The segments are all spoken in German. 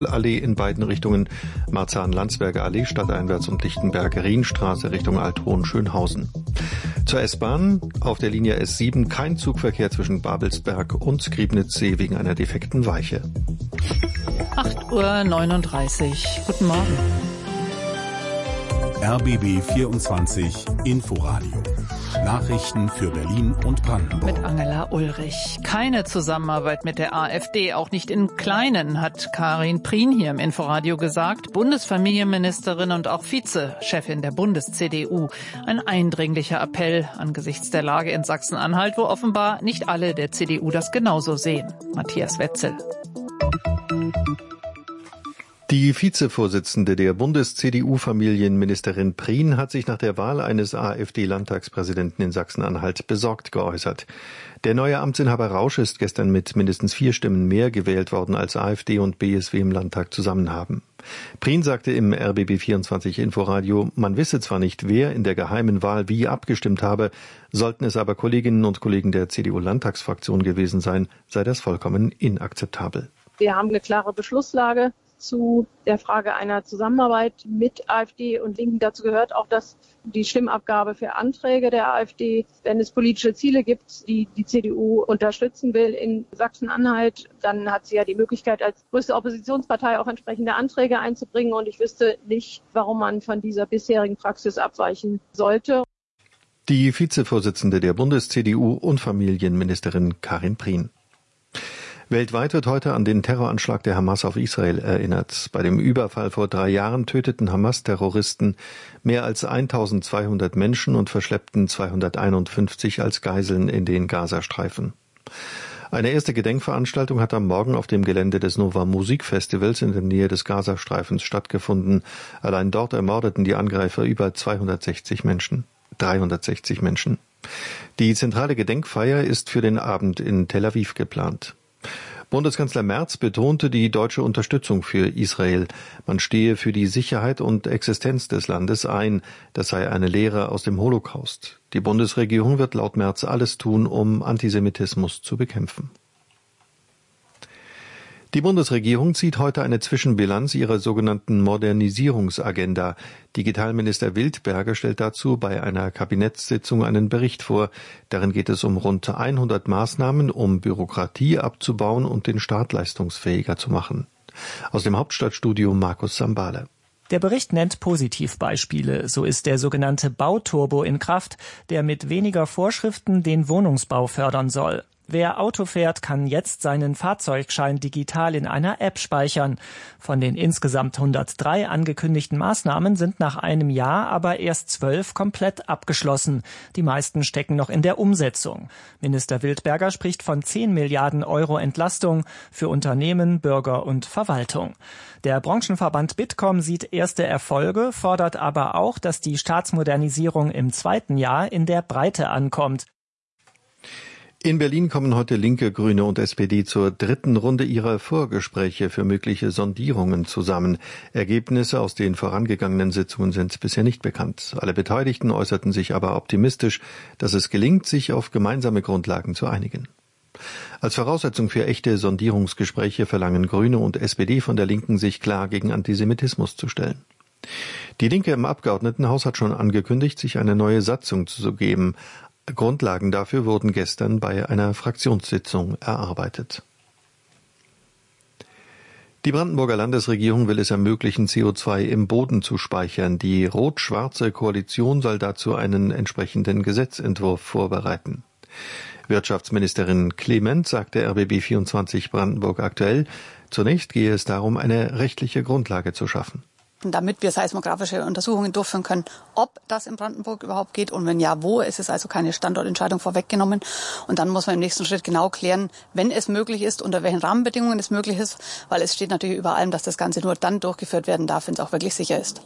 Allee in beiden Richtungen, Marzahn-Landsberger Allee stadteinwärts und Lichtenberg-Rienstraße Richtung Alt-Hohenschönhausen. Zur S-Bahn auf der Linie S7 kein Zugverkehr zwischen Babelsberg und Griebnitzsee wegen einer defekten Weiche. 8:39 Uhr. Guten Morgen. RBB 24 Inforadio. Nachrichten für Berlin und Brandenburg. Mit Angela Ulrich. Keine Zusammenarbeit mit der AfD, auch nicht in Kleinen, hat Karin Prien hier im Inforadio gesagt. Bundesfamilienministerin und auch Vize-Chefin der Bundes-CDU. Ein eindringlicher Appell angesichts der Lage in Sachsen-Anhalt, wo offenbar nicht alle der CDU das genauso sehen. Matthias Wetzel. Die Vizevorsitzende der Bundes-CDU-Familienministerin Prien hat sich nach der Wahl eines AfD-Landtagspräsidenten in Sachsen-Anhalt besorgt geäußert. Der neue Amtsinhaber Rausch ist gestern mit mindestens 4 Stimmen mehr gewählt worden, als AfD und BSW im Landtag zusammen haben. Prien sagte im RBB 24 Inforadio, man wisse zwar nicht, wer in der geheimen Wahl wie abgestimmt habe, sollten es aber Kolleginnen und Kollegen der CDU-Landtagsfraktion gewesen sein, sei das vollkommen inakzeptabel. Wir haben eine klare Beschlusslage zu der Frage einer Zusammenarbeit mit AfD und Linken. Dazu gehört auch, dass die Stimmabgabe für Anträge der AfD, wenn es politische Ziele gibt, die die CDU unterstützen will in Sachsen-Anhalt, dann hat sie ja die Möglichkeit, als größte Oppositionspartei auch entsprechende Anträge einzubringen. Und ich wüsste nicht, warum man von dieser bisherigen Praxis abweichen sollte. Die Vizevorsitzende der Bundes-CDU und Familienministerin Karin Prien. Weltweit wird heute an den Terroranschlag der Hamas auf Israel erinnert. Bei dem Überfall vor 3 Jahren töteten Hamas-Terroristen mehr als 1200 Menschen und verschleppten 251 als Geiseln in den Gazastreifen. Eine erste Gedenkveranstaltung hat am Morgen auf dem Gelände des Nova Musikfestivals in der Nähe des Gazastreifens stattgefunden. Allein dort ermordeten die Angreifer über 360 Menschen. Die zentrale Gedenkfeier ist für den Abend in Tel Aviv geplant. Bundeskanzler Merz betonte die deutsche Unterstützung für Israel. Man stehe für die Sicherheit und Existenz des Landes ein. Das sei eine Lehre aus dem Holocaust. Die Bundesregierung wird laut Merz alles tun, um Antisemitismus zu bekämpfen. Die Bundesregierung zieht heute eine Zwischenbilanz ihrer sogenannten Modernisierungsagenda. Digitalminister Wildberger stellt dazu bei einer Kabinettssitzung einen Bericht vor. Darin geht es um rund 100 Maßnahmen, um Bürokratie abzubauen und den Staat leistungsfähiger zu machen. Aus dem Hauptstadtstudio Markus Sambale. Der Bericht nennt Positivbeispiele. So ist der sogenannte Bauturbo in Kraft, der mit weniger Vorschriften den Wohnungsbau fördern soll. Wer Auto fährt, kann jetzt seinen Fahrzeugschein digital in einer App speichern. Von den insgesamt 103 angekündigten Maßnahmen sind nach einem Jahr aber erst 12 komplett abgeschlossen. Die meisten stecken noch in der Umsetzung. Minister Wildberger spricht von 10 Milliarden Euro Entlastung für Unternehmen, Bürger und Verwaltung. Der Branchenverband Bitkom sieht erste Erfolge, fordert aber auch, dass die Staatsmodernisierung im 2. Jahr in der Breite ankommt. In Berlin kommen heute Linke, Grüne und SPD zur 3. Runde ihrer Vorgespräche für mögliche Sondierungen zusammen. Ergebnisse aus den vorangegangenen Sitzungen sind bisher nicht bekannt. Alle Beteiligten äußerten sich aber optimistisch, dass es gelingt, sich auf gemeinsame Grundlagen zu einigen. Als Voraussetzung für echte Sondierungsgespräche verlangen Grüne und SPD von der Linken, sich klar gegen Antisemitismus zu stellen. Die Linke im Abgeordnetenhaus hat schon angekündigt, sich eine neue Satzung zu geben. Grundlagen dafür wurden gestern bei einer Fraktionssitzung erarbeitet. Die Brandenburger Landesregierung will es ermöglichen, CO2 im Boden zu speichern. Die rot-schwarze Koalition soll dazu einen entsprechenden Gesetzentwurf vorbereiten. Wirtschaftsministerin Clement sagte RBB 24 Brandenburg aktuell, zunächst gehe es darum, eine rechtliche Grundlage zu schaffen. Damit wir seismografische Untersuchungen durchführen können, ob das in Brandenburg überhaupt geht und wenn ja, wo. Es ist also keine Standortentscheidung vorweggenommen. Und dann muss man im nächsten Schritt genau klären, wenn es möglich ist, unter welchen Rahmenbedingungen es möglich ist, weil es steht natürlich über allem, dass das Ganze nur dann durchgeführt werden darf, wenn es auch wirklich sicher ist.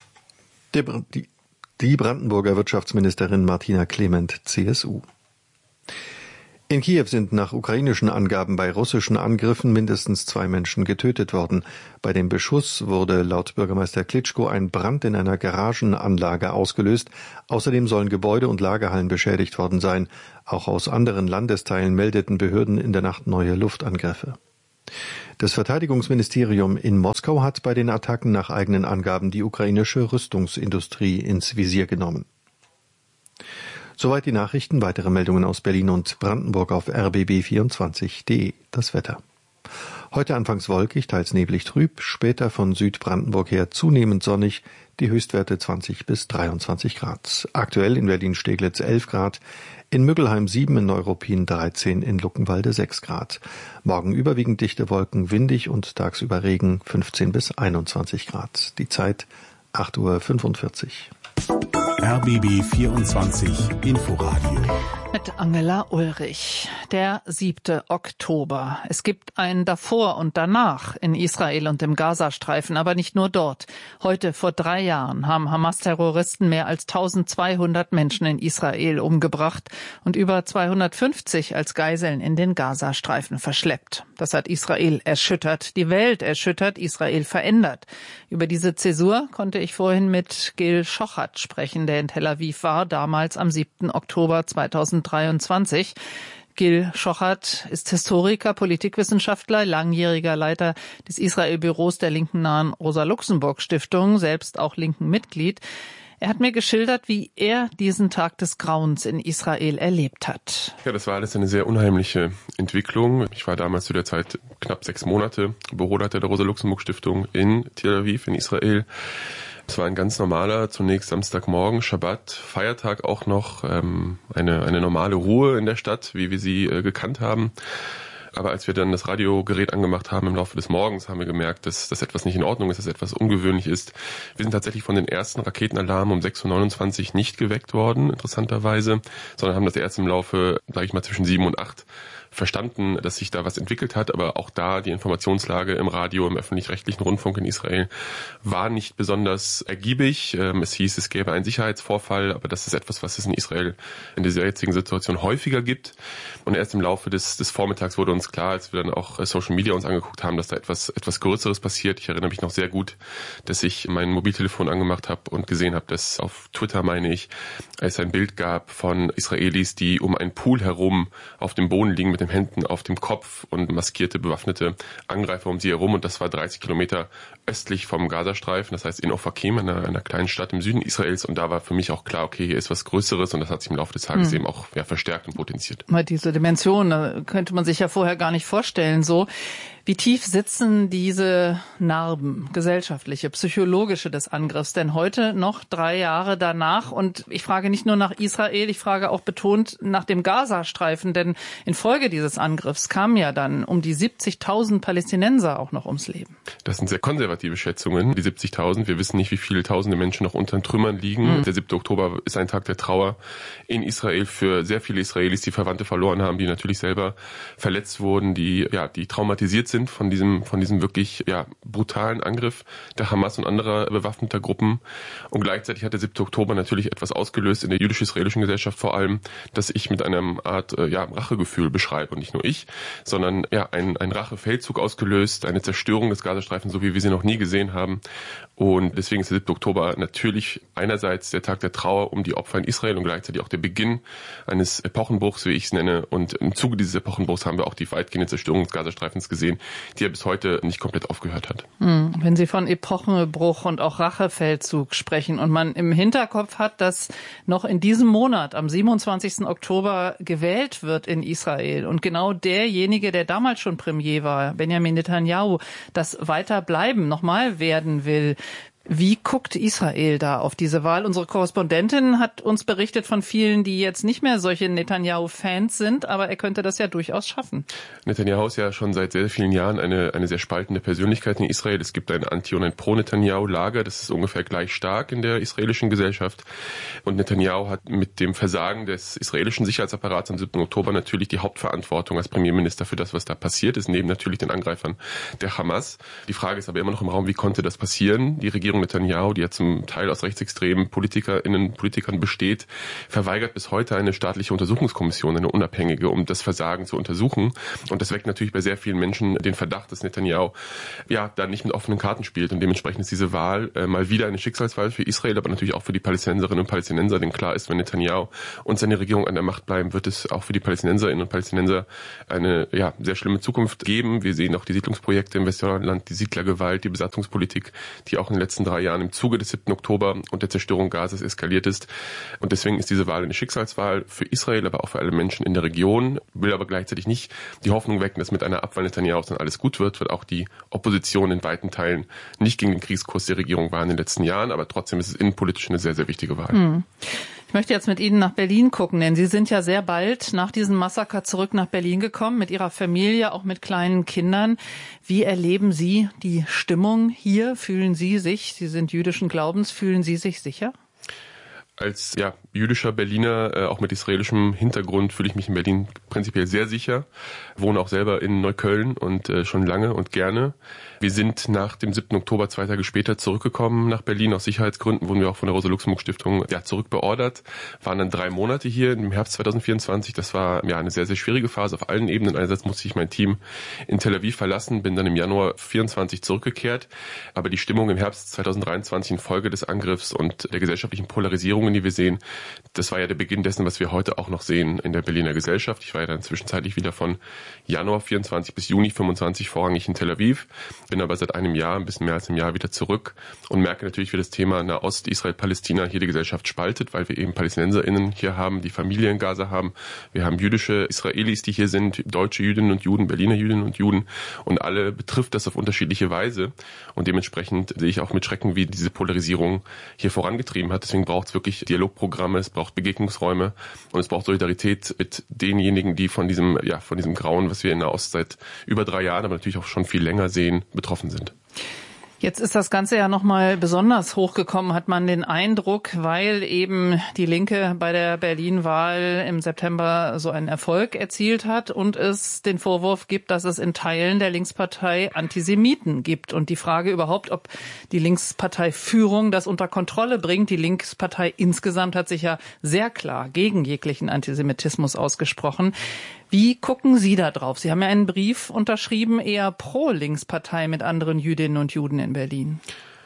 Die Brandenburger Wirtschaftsministerin Martina Clement, CSU. In Kiew sind nach ukrainischen Angaben bei russischen Angriffen mindestens 2 Menschen getötet worden. Bei dem Beschuss wurde laut Bürgermeister Klitschko ein Brand in einer Garagenanlage ausgelöst. Außerdem sollen Gebäude und Lagerhallen beschädigt worden sein. Auch aus anderen Landesteilen meldeten Behörden in der Nacht neue Luftangriffe. Das Verteidigungsministerium in Moskau hat bei den Attacken nach eigenen Angaben die ukrainische Rüstungsindustrie ins Visier genommen. Soweit die Nachrichten. Weitere Meldungen aus Berlin und Brandenburg auf rbb24.de. Das Wetter. Heute anfangs wolkig, teils neblig trüb, später von Südbrandenburg her zunehmend sonnig, die Höchstwerte 20 bis 23 Grad. Aktuell in Berlin-Steglitz 11 Grad, in Müggelheim 7, in Neuruppin 13, in Luckenwalde 6 Grad. Morgen überwiegend dichte Wolken, windig und tagsüber Regen 15 bis 21 Grad. Die Zeit 8:45 Uhr. RBB 24 Inforadio. Mit Angela Ulrich. Der 7. Oktober. Es gibt ein Davor und Danach in Israel und im Gazastreifen, aber nicht nur dort. Heute vor 3 Jahren haben Hamas-Terroristen mehr als 1200 Menschen in Israel umgebracht und über 250 als Geiseln in den Gazastreifen verschleppt. Das hat Israel erschüttert, die Welt erschüttert, Israel verändert. Über diese Zäsur konnte ich vorhin mit Gil Schochat sprechen, der in Tel Aviv war, damals am 7. Oktober 2023. Gil Schochat ist Historiker, Politikwissenschaftler, langjähriger Leiter des Israel-Büros der linken-nahen Rosa-Luxemburg-Stiftung, selbst auch linken Mitglied. Er hat mir geschildert, wie er diesen Tag des Grauens in Israel erlebt hat. Ja, das war alles eine sehr unheimliche Entwicklung. Ich war damals zu der Zeit knapp 6 Monate Büroleiter der Rosa-Luxemburg-Stiftung in Tel Aviv in Israel. Es war ein ganz normaler, zunächst Samstagmorgen, Schabbat, Feiertag auch noch, eine normale Ruhe in der Stadt, wie wir sie gekannt haben. Aber als wir dann das Radiogerät angemacht haben im Laufe des Morgens, haben wir gemerkt, dass das etwas nicht in Ordnung ist, dass etwas ungewöhnlich ist. Wir sind tatsächlich von den ersten Raketenalarmen um 6:29 Uhr nicht geweckt worden, interessanterweise, sondern haben das erst im Laufe, sage ich mal, zwischen 7 und 8 verstanden, dass sich da was entwickelt hat, aber auch da die Informationslage im Radio, im öffentlich-rechtlichen Rundfunk in Israel war nicht besonders ergiebig. Es hieß, es gäbe einen Sicherheitsvorfall, aber das ist etwas, was es in Israel in dieser jetzigen Situation häufiger gibt. Und erst im Laufe des Vormittags wurde uns klar, als wir dann auch Social Media uns angeguckt haben, dass da etwas Größeres passiert. Ich erinnere mich noch sehr gut, dass ich mein Mobiltelefon angemacht habe und gesehen habe, dass auf Twitter, meine ich, es ein Bild gab von Israelis, die um einen Pool herum auf dem Boden liegen mit den Händen auf dem Kopf und maskierte, bewaffnete Angreifer um sie herum. Und das war 30 Kilometer östlich vom Gazastreifen, das heißt in Ofakim, einer kleinen Stadt im Süden Israels. Und da war für mich auch klar, okay, hier ist was Größeres, und das hat sich im Laufe des Tages eben auch verstärkt und potenziert. Diese Dimension, da könnte man sich ja vorher gar nicht vorstellen, so. Wie tief sitzen diese Narben, gesellschaftliche, psychologische des Angriffs denn heute noch 3 Jahre danach? Und ich frage nicht nur nach Israel, ich frage auch betont nach dem Gazastreifen, denn infolge dieses Angriffs kamen ja dann um die 70.000 Palästinenser auch noch ums Leben. Das sind sehr konservative Schätzungen, die 70.000. Wir wissen nicht, wie viele tausende Menschen noch unter den Trümmern liegen. Der 7. Oktober ist ein Tag der Trauer in Israel für sehr viele Israelis, die Verwandte verloren haben, die natürlich selber verletzt wurden, die traumatisiert sind von diesem wirklich brutalen Angriff der Hamas und anderer bewaffneter Gruppen. Und gleichzeitig hat der 7. Oktober natürlich etwas ausgelöst in der jüdisch-israelischen Gesellschaft vor allem, das ich mit einer Art Rachegefühl beschreibe. Und nicht nur ich, sondern ein Rachefeldzug ausgelöst, eine Zerstörung des Gazastreifens, so wie wir sie noch nie gesehen haben. Und deswegen ist der 7. Oktober natürlich einerseits der Tag der Trauer um die Opfer in Israel und gleichzeitig auch der Beginn eines Epochenbruchs, wie ich es nenne. Und im Zuge dieses Epochenbruchs haben wir auch die weitgehende Zerstörung des Gazastreifens gesehen, die ja bis heute nicht komplett aufgehört hat. Wenn Sie von Epochenbruch und auch Rachefeldzug sprechen und man im Hinterkopf hat, dass noch in diesem Monat, am 27. Oktober, gewählt wird in Israel und genau derjenige, der damals schon Premier war, Benjamin Netanyahu, das Weiterbleiben nochmal werden will. Wie guckt Israel da auf diese Wahl? Unsere Korrespondentin hat uns berichtet von vielen, die jetzt nicht mehr solche Netanyahu-Fans sind, aber er könnte das ja durchaus schaffen. Netanyahu ist ja schon seit sehr vielen Jahren eine sehr spaltende Persönlichkeit in Israel. Es gibt ein Anti- und ein Pro-Netanyahu-Lager, das ist ungefähr gleich stark in der israelischen Gesellschaft. Und Netanyahu hat mit dem Versagen des israelischen Sicherheitsapparats am 7. Oktober natürlich die Hauptverantwortung als Premierminister für das, was da passiert ist, neben natürlich den Angreifern der Hamas. Die Frage ist aber immer noch im Raum, wie konnte das passieren? Die Regierung Regierung Netanyahu, die ja zum Teil aus rechtsextremen Politikern besteht, verweigert bis heute eine staatliche Untersuchungskommission, eine unabhängige, um das Versagen zu untersuchen. Und das weckt natürlich bei sehr vielen Menschen den Verdacht, dass Netanyahu da nicht mit offenen Karten spielt. Und dementsprechend ist diese Wahl mal wieder eine Schicksalswahl für Israel, aber natürlich auch für die Palästinenserinnen und Palästinenser. Denn klar ist, wenn Netanyahu und seine Regierung an der Macht bleiben, wird es auch für die Palästinenserinnen und Palästinenser eine sehr schlimme Zukunft geben. Wir sehen auch die Siedlungsprojekte im Westjordanland, die Siedlergewalt, die Besatzungspolitik, die auch in den letzten 3 Jahren im Zuge des 7. Oktober und der Zerstörung Gazas eskaliert ist. Und deswegen ist diese Wahl eine Schicksalswahl für Israel, aber auch für alle Menschen in der Region. Will aber gleichzeitig nicht die Hoffnung wecken, dass mit einer Abwahl Netanyahus dann alles gut wird, weil auch die Opposition in weiten Teilen nicht gegen den Kriegskurs der Regierung war in den letzten Jahren. Aber trotzdem ist es innenpolitisch eine sehr, sehr wichtige Wahl. Ich möchte jetzt mit Ihnen nach Berlin gucken, denn Sie sind ja sehr bald nach diesem Massaker zurück nach Berlin gekommen, mit Ihrer Familie, auch mit kleinen Kindern. Wie erleben Sie die Stimmung hier? Fühlen Sie sich, Sie sind jüdischen Glaubens, fühlen Sie sich sicher? Als jüdischer Berliner, auch mit israelischem Hintergrund, fühle ich mich in Berlin prinzipiell sehr sicher. Wohne auch selber in Neukölln und schon lange und gerne. Wir sind nach dem 7. Oktober 2 Tage später zurückgekommen nach Berlin. Aus Sicherheitsgründen wurden wir auch von der Rosa-Luxemburg-Stiftung zurückbeordert. Waren dann 3 Monate hier im Herbst 2024. Das war eine sehr, sehr schwierige Phase auf allen Ebenen. Einerseits musste ich mein Team in Tel Aviv verlassen, bin dann im Januar 24 zurückgekehrt. Aber die Stimmung im Herbst 2023 infolge des Angriffs und der gesellschaftlichen Polarisierung, die wir sehen, das war ja der Beginn dessen, was wir heute auch noch sehen in der Berliner Gesellschaft. Ich war ja dann zwischenzeitlich wieder von Januar 24 bis Juni 25 vorrangig in Tel Aviv, bin aber seit einem Jahr, ein bisschen mehr als einem Jahr wieder zurück und merke natürlich, wie das Thema Nahost, Israel, Palästina hier die Gesellschaft spaltet, weil wir eben PalästinenserInnen hier haben, die Familie in Gaza haben. Wir haben jüdische Israelis, die hier sind, deutsche Jüdinnen und Juden, Berliner Jüdinnen und Juden und alle betrifft das auf unterschiedliche Weise und dementsprechend sehe ich auch mit Schrecken, wie diese Polarisierung hier vorangetrieben hat. Deswegen braucht es wirklich Dialogprogramme, es braucht Begegnungsräume und es braucht Solidarität mit denjenigen, die von diesem Grauen, was wir in Nahost seit über 3 Jahren, aber natürlich auch schon viel länger sehen, betroffen sind. Jetzt ist das Ganze ja nochmal besonders hochgekommen, hat man den Eindruck, weil eben die Linke bei der Berlin-Wahl im September so einen Erfolg erzielt hat und es den Vorwurf gibt, dass es in Teilen der Linkspartei Antisemiten gibt. Und die Frage überhaupt, ob die Linksparteiführung das unter Kontrolle bringt. Die Linkspartei insgesamt hat sich ja sehr klar gegen jeglichen Antisemitismus ausgesprochen. Wie gucken Sie da drauf? Sie haben ja einen Brief unterschrieben, eher pro Linkspartei mit anderen Jüdinnen und Juden in Berlin.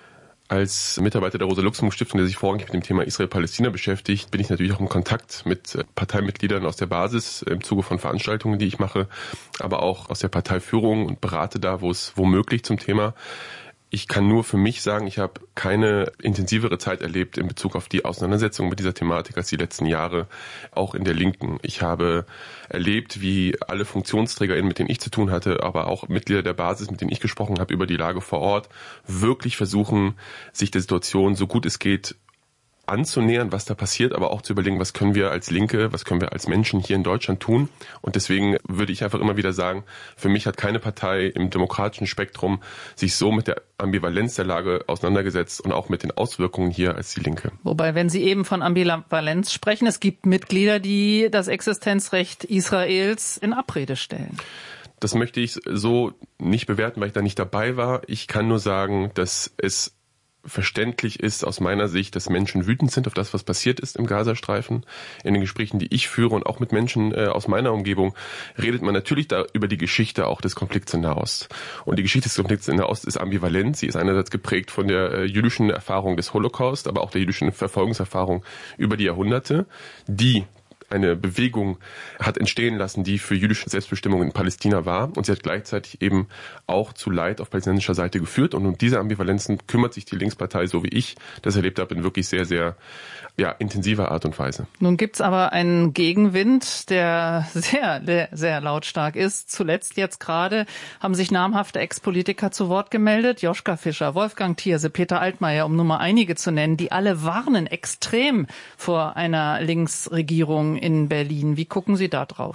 Als Mitarbeiter der Rosa-Luxemburg-Stiftung, der sich vorrangig mit dem Thema Israel-Palästina beschäftigt, bin ich natürlich auch in Kontakt mit Parteimitgliedern aus der Basis im Zuge von Veranstaltungen, die ich mache, aber auch aus der Parteiführung und berate da, wo es womöglich zum Thema. Ich kann nur für mich sagen, ich habe keine intensivere Zeit erlebt in Bezug auf die Auseinandersetzung mit dieser Thematik als die letzten Jahre, auch in der Linken. Ich habe erlebt, wie alle FunktionsträgerInnen, mit denen ich zu tun hatte, aber auch Mitglieder der Basis, mit denen ich gesprochen habe über die Lage vor Ort, wirklich versuchen, sich der Situation so gut es geht anzunähern, was da passiert, aber auch zu überlegen, was können wir als Linke, was können wir als Menschen hier in Deutschland tun. Und deswegen würde ich einfach immer wieder sagen, für mich hat keine Partei im demokratischen Spektrum sich so mit der Ambivalenz der Lage auseinandergesetzt und auch mit den Auswirkungen hier als die Linke. Wobei, wenn Sie eben von Ambivalenz sprechen, es gibt Mitglieder, die das Existenzrecht Israels in Abrede stellen. Das möchte ich so nicht bewerten, weil ich da nicht dabei war. Ich kann nur sagen, dass es verständlich ist aus meiner Sicht, dass Menschen wütend sind auf das, was passiert ist im Gazastreifen. In den Gesprächen, die ich führe und auch mit Menschen aus meiner Umgebung, redet man natürlich da über die Geschichte auch des Konflikts in Nahost. Und die Geschichte des Konflikts in Nahost ist ambivalent. Sie ist einerseits geprägt von der jüdischen Erfahrung des Holocaust, aber auch der jüdischen Verfolgungserfahrung über die Jahrhunderte, die eine Bewegung hat entstehen lassen, die für jüdische Selbstbestimmung in Palästina war. Und sie hat gleichzeitig eben auch zu Leid auf palästinensischer Seite geführt. Und um diese Ambivalenzen kümmert sich die Linkspartei, so wie ich das erlebt habe, in wirklich sehr, sehr intensiver Art und Weise. Nun gibt's aber einen Gegenwind, der sehr, sehr lautstark ist. Zuletzt jetzt gerade haben sich namhafte Ex-Politiker zu Wort gemeldet. Joschka Fischer, Wolfgang Thierse, Peter Altmaier, um nur mal einige zu nennen, die alle warnen extrem vor einer Linksregierung in Berlin. Wie gucken Sie da drauf?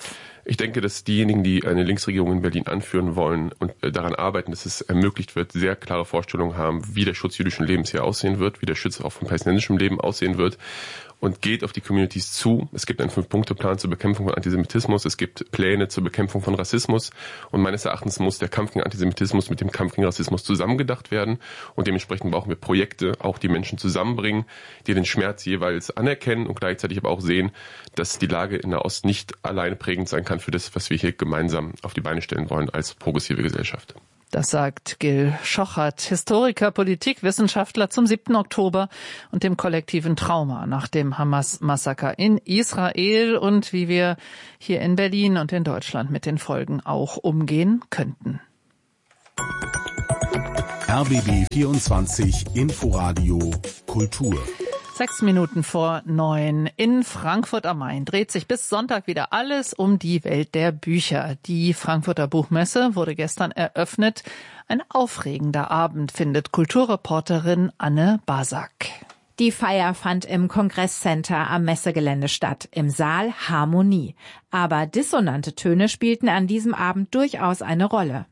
Ich denke, dass diejenigen, die eine Linksregierung in Berlin anführen wollen und daran arbeiten, dass es ermöglicht wird, sehr klare Vorstellungen haben, wie der Schutz jüdischen Lebens hier aussehen wird, wie der Schutz auch von palästinensischem Leben aussehen wird. Und geht auf die Communities zu. Es gibt einen 5-Punkte-Plan zur Bekämpfung von Antisemitismus. Es gibt Pläne zur Bekämpfung von Rassismus. Und meines Erachtens muss der Kampf gegen Antisemitismus mit dem Kampf gegen Rassismus zusammengedacht werden. Und dementsprechend brauchen wir Projekte, auch die Menschen zusammenbringen, die den Schmerz jeweils anerkennen und gleichzeitig aber auch sehen, dass die Lage in der Ost nicht alleine prägend sein kann für das, was wir hier gemeinsam auf die Beine stellen wollen als progressive Gesellschaft. Das sagt Gil Schochert, Historiker, Politikwissenschaftler zum 7. Oktober und dem kollektiven Trauma nach dem Hamas-Massaker in Israel und wie wir hier in Berlin und in Deutschland mit den Folgen auch umgehen könnten. RBB 24 Inforadio Kultur. 6 Minuten vor 9 in Frankfurt am Main dreht sich bis Sonntag wieder alles um die Welt der Bücher. Die Frankfurter Buchmesse wurde gestern eröffnet. Ein aufregender Abend, findet Kulturreporterin Anne Basak. Die Feier fand im Kongresscenter am Messegelände statt, im Saal Harmonie. Aber dissonante Töne spielten an diesem Abend durchaus eine Rolle.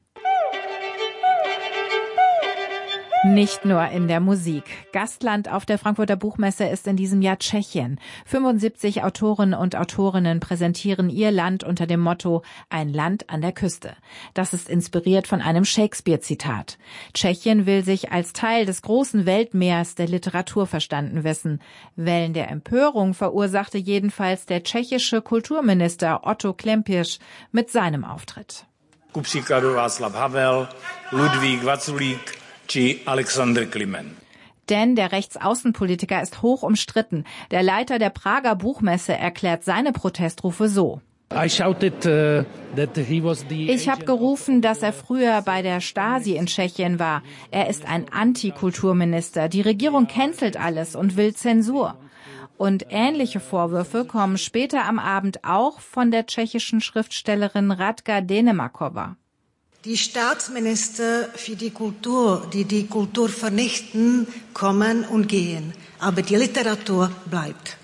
Nicht nur in der Musik. Gastland auf der Frankfurter Buchmesse ist in diesem Jahr Tschechien. 75 Autoren und Autorinnen präsentieren ihr Land unter dem Motto »Ein Land an der Küste«. Das ist inspiriert von einem Shakespeare-Zitat. Tschechien will sich als Teil des großen Weltmeers der Literatur verstanden wissen. Wellen der Empörung verursachte jedenfalls der tschechische Kulturminister Otto Klempisch mit seinem Auftritt. Ku příkladu Václav Havel, Ludvík Vaculík, Alexander Kliment. Denn der Rechtsaußenpolitiker ist hoch umstritten. Der Leiter der Prager Buchmesse erklärt seine Protestrufe so. Ich habe gerufen, dass er früher bei der Stasi in Tschechien war. Er ist ein Antikulturminister. Die Regierung cancelt alles und will Zensur. Und ähnliche Vorwürfe kommen später am Abend auch von der tschechischen Schriftstellerin Radka Denemakova. Die Staatsminister für die Kultur, die die Kultur vernichten, kommen und gehen. Aber die Literatur bleibt.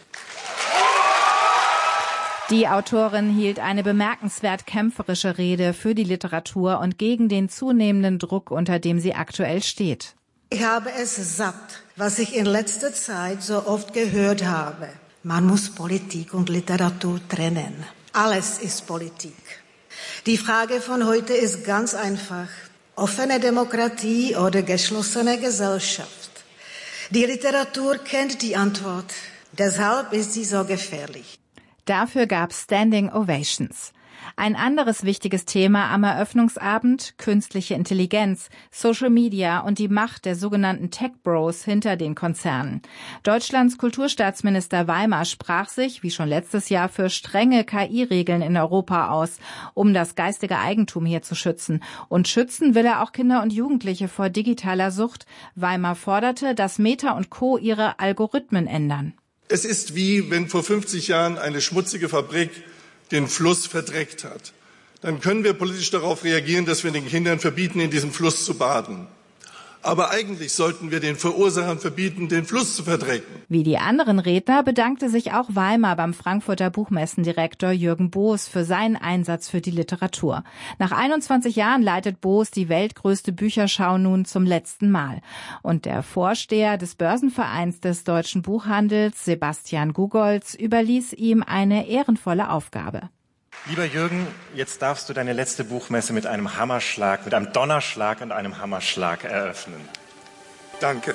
Die Autorin hielt eine bemerkenswert kämpferische Rede für die Literatur und gegen den zunehmenden Druck, unter dem sie aktuell steht. Ich habe es satt, was ich in letzter Zeit so oft gehört habe. Man muss Politik und Literatur trennen. Alles ist Politik. Die Frage von heute ist ganz einfach. Offene Demokratie oder geschlossene Gesellschaft? Die Literatur kennt die Antwort. Deshalb ist sie so gefährlich. Dafür gab es Standing Ovations. Ein anderes wichtiges Thema am Eröffnungsabend: künstliche Intelligenz, Social Media und die Macht der sogenannten Tech Bros hinter den Konzernen. Deutschlands Kulturstaatsminister Weimar sprach sich, wie schon letztes Jahr, für strenge KI-Regeln in Europa aus, um das geistige Eigentum hier zu schützen. Und schützen will er auch Kinder und Jugendliche vor digitaler Sucht. Weimar forderte, dass Meta und Co. ihre Algorithmen ändern. Es ist wie wenn vor 50 Jahren eine schmutzige Fabrik den Fluss verdreckt hat. Dann können wir politisch darauf reagieren, dass wir den Kindern verbieten, in diesem Fluss zu baden. Aber eigentlich sollten wir den Verursachern verbieten, den Fluss zu verdrecken. Wie die anderen Redner bedankte sich auch Weimar beim Frankfurter Buchmessendirektor Jürgen Boos für seinen Einsatz für die Literatur. Nach 21 Jahren leitet Boos die weltgrößte Bücherschau nun zum letzten Mal. Und der Vorsteher des Börsenvereins des deutschen Buchhandels, Sebastian Gugolz, überließ ihm eine ehrenvolle Aufgabe. Lieber Jürgen, jetzt darfst du deine letzte Buchmesse mit einem Hammerschlag, mit einem Donnerschlag und einem Hammerschlag eröffnen. Danke.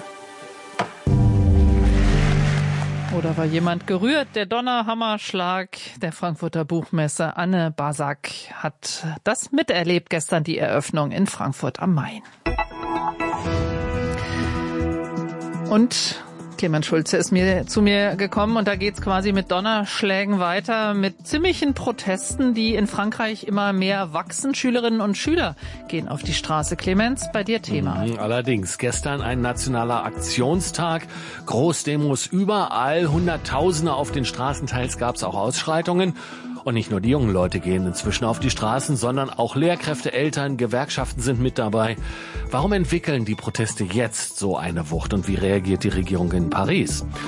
Oder war jemand gerührt? Der Donnerhammerschlag der Frankfurter Buchmesse. Anne Basak hat das miterlebt gestern, die Eröffnung in Frankfurt am Main. Und Clemens Schulze ist zu mir gekommen und da geht's quasi mit Donnerschlägen weiter, mit ziemlichen Protesten, die in Frankreich immer mehr wachsen. Schülerinnen und Schüler gehen auf die Straße. Clemens, bei dir Thema. Allerdings, gestern ein nationaler Aktionstag, Großdemos überall, Hunderttausende auf den Straßen, teils gab's auch Ausschreitungen. Und nicht nur die jungen Leute gehen inzwischen auf die Straßen, sondern auch Lehrkräfte, Eltern, Gewerkschaften sind mit dabei. Warum entwickeln die Proteste jetzt so eine Wucht und wie reagiert die Regierung in Paris?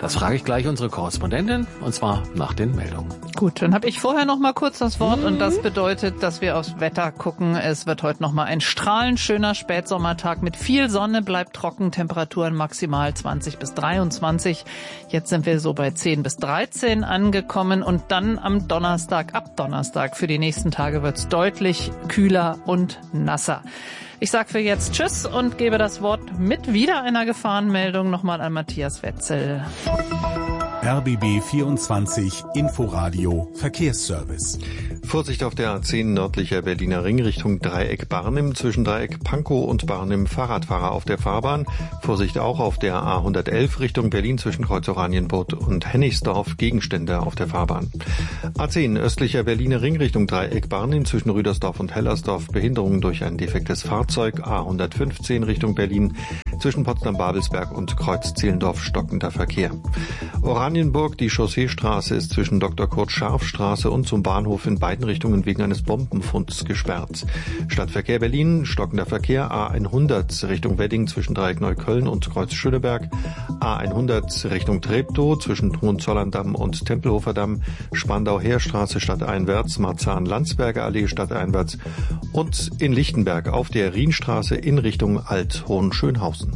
Das frage ich gleich unsere Korrespondentin, und zwar nach den Meldungen. Gut, dann habe ich vorher noch mal kurz das Wort und das bedeutet, dass wir aufs Wetter gucken. Es wird heute noch mal ein strahlend schöner Spätsommertag mit viel Sonne, bleibt trocken, Temperaturen maximal 20 bis 23. Jetzt sind wir so bei 10 bis 13 angekommen und dann ab Donnerstag für die nächsten Tage wird's deutlich kühler und nasser. Ich sage für jetzt Tschüss und gebe das Wort mit wieder einer Gefahrenmeldung nochmal an Matthias Wetzel. RBB 24 Inforadio Verkehrsservice. Vorsicht auf der A10 nördlicher Berliner Ring Richtung Dreieck Barnim, zwischen Dreieck Pankow und Barnim Fahrradfahrer auf der Fahrbahn. Vorsicht auch auf der A111 Richtung Berlin zwischen Kreuz Oranienburg und Hennigsdorf, Gegenstände auf der Fahrbahn. A10 östlicher Berliner Ring Richtung Dreieck Barnim zwischen Rüdersdorf und Hellersdorf, Behinderung durch ein defektes Fahrzeug. A115 Richtung Berlin zwischen Potsdam-Babelsberg und Kreuz Zehlendorf, stockender Verkehr. Oranienburg, die Chausseestraße ist zwischen Dr. Kurt-Scharf-Straße und zum Bahnhof in beiden Richtungen wegen eines Bombenfunds gesperrt. Stadtverkehr Berlin, stockender Verkehr, A100 Richtung Wedding zwischen Dreieck Neukölln und Kreuz Schöneberg, A100 Richtung Treptow zwischen Hohenzollern-Damm und Tempelhofer Damm, Spandau-Heerstraße stadteinwärts, Marzahn-Landsberger Allee stadteinwärts und in Lichtenberg auf der Rienstraße in Richtung Alt-Hohenschönhausen.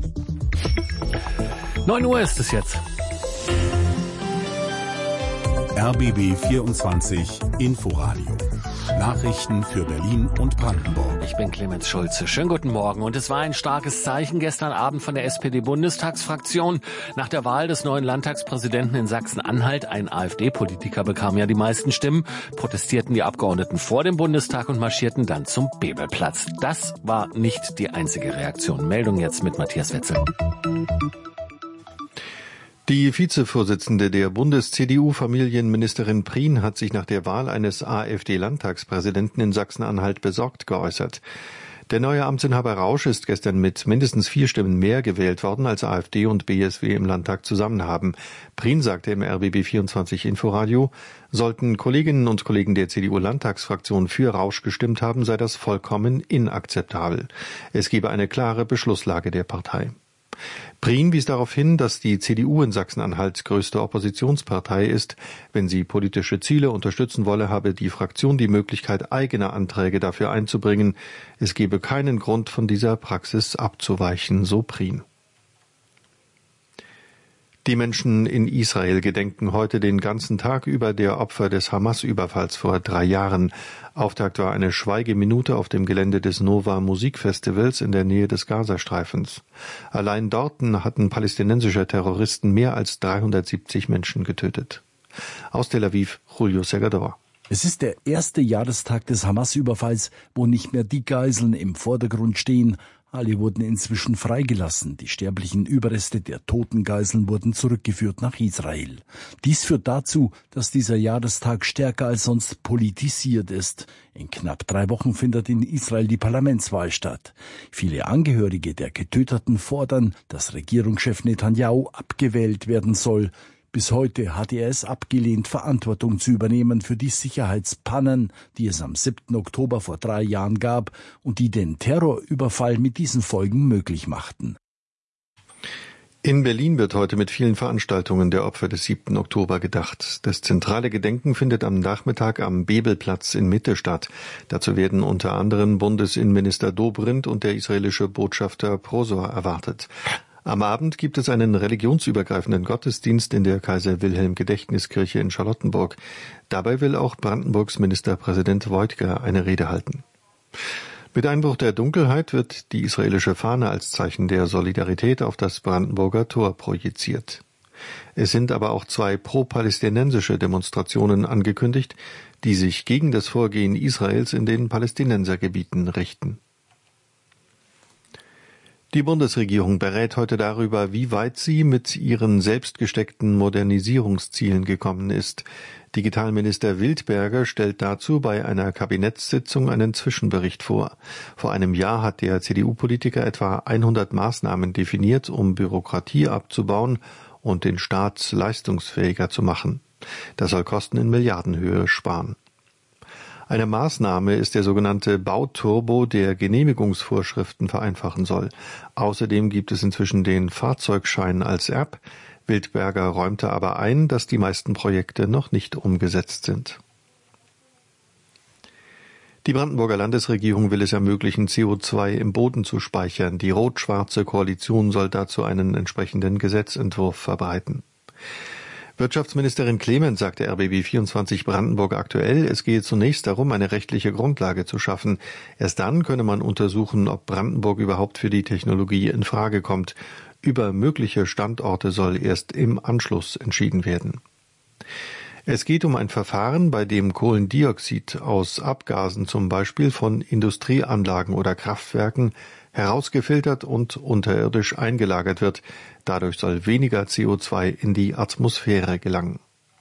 9 Uhr ist es jetzt. RBB 24 Inforadio. Nachrichten für Berlin und Brandenburg. Ich bin Clemens Schulze. Schönen guten Morgen. Und es war ein starkes Zeichen gestern Abend von der SPD-Bundestagsfraktion. Nach der Wahl des neuen Landtagspräsidenten in Sachsen-Anhalt, ein AfD-Politiker bekam ja die meisten Stimmen, protestierten die Abgeordneten vor dem Bundestag und marschierten dann zum Bebelplatz. Das war nicht die einzige Reaktion. Meldung jetzt mit Matthias Wetzel. Die Vizevorsitzende der Bundes-CDU-Familienministerin Prien hat sich nach der Wahl eines AfD-Landtagspräsidenten in Sachsen-Anhalt besorgt geäußert. Der neue Amtsinhaber Rausch ist gestern mit mindestens 4 Stimmen mehr gewählt worden, als AfD und BSW im Landtag zusammen haben. Prien sagte im RBB 24 Inforadio, sollten Kolleginnen und Kollegen der CDU-Landtagsfraktion für Rausch gestimmt haben, sei das vollkommen inakzeptabel. Es gebe eine klare Beschlusslage der Partei. Prien wies darauf hin, dass die CDU in Sachsen-Anhalt größte Oppositionspartei ist. Wenn sie politische Ziele unterstützen wolle, habe die Fraktion die Möglichkeit, eigene Anträge dafür einzubringen. Es gebe keinen Grund, von dieser Praxis abzuweichen, so Prien. Die Menschen in Israel gedenken heute den ganzen Tag über der Opfer des Hamas-Überfalls vor 3 Jahren. Auftakt war eine Schweigeminute auf dem Gelände des Nova Musikfestivals in der Nähe des Gazastreifens. Allein dort hatten palästinensische Terroristen mehr als 370 Menschen getötet. Aus Tel Aviv, Julio Segador. Es ist der erste Jahrestag des Hamas-Überfalls, wo nicht mehr die Geiseln im Vordergrund stehen. Alle wurden inzwischen freigelassen. Die sterblichen Überreste der toten Geiseln wurden zurückgeführt nach Israel. Dies führt dazu, dass dieser Jahrestag stärker als sonst politisiert ist. In knapp 3 Wochen findet in Israel die Parlamentswahl statt. Viele Angehörige der Getöteten fordern, dass Regierungschef Netanyahu abgewählt werden soll. Bis heute hat er es abgelehnt, Verantwortung zu übernehmen für die Sicherheitspannen, die es am 7. Oktober vor 3 Jahren gab und die den Terrorüberfall mit diesen Folgen möglich machten. In Berlin wird heute mit vielen Veranstaltungen der Opfer des 7. Oktober gedacht. Das zentrale Gedenken findet am Nachmittag am Bebelplatz in Mitte statt. Dazu werden unter anderem Bundesinnenminister Dobrindt und der israelische Botschafter Prosor erwartet. Am Abend gibt es einen religionsübergreifenden Gottesdienst in der Kaiser-Wilhelm-Gedächtniskirche in Charlottenburg. Dabei will auch Brandenburgs Ministerpräsident Woidke eine Rede halten. Mit Einbruch der Dunkelheit wird die israelische Fahne als Zeichen der Solidarität auf das Brandenburger Tor projiziert. Es sind aber auch 2 pro-palästinensische Demonstrationen angekündigt, die sich gegen das Vorgehen Israels in den Palästinensergebieten richten. Die Bundesregierung berät heute darüber, wie weit sie mit ihren selbst gesteckten Modernisierungszielen gekommen ist. Digitalminister Wildberger stellt dazu bei einer Kabinettssitzung einen Zwischenbericht vor. Vor einem Jahr hat der CDU-Politiker etwa 100 Maßnahmen definiert, um Bürokratie abzubauen und den Staat leistungsfähiger zu machen. Das soll Kosten in Milliardenhöhe sparen. Eine Maßnahme ist der sogenannte Bauturbo, der Genehmigungsvorschriften vereinfachen soll. Außerdem gibt es inzwischen den Fahrzeugschein als App. Wildberger räumte aber ein, dass die meisten Projekte noch nicht umgesetzt sind. Die Brandenburger Landesregierung will es ermöglichen, CO2 im Boden zu speichern. Die rot-schwarze Koalition soll dazu einen entsprechenden Gesetzentwurf verbreiten. Wirtschaftsministerin Clement sagte RBB24 Brandenburg aktuell, es gehe zunächst darum, eine rechtliche Grundlage zu schaffen. Erst dann könne man untersuchen, ob Brandenburg überhaupt für die Technologie in Frage kommt. Über mögliche Standorte soll erst im Anschluss entschieden werden. Es geht um ein Verfahren, bei dem Kohlendioxid aus Abgasen zum Beispiel von Industrieanlagen oder Kraftwerken herausgefiltert und unterirdisch eingelagert wird. Dadurch soll weniger CO2 in die Atmosphäre gelangen.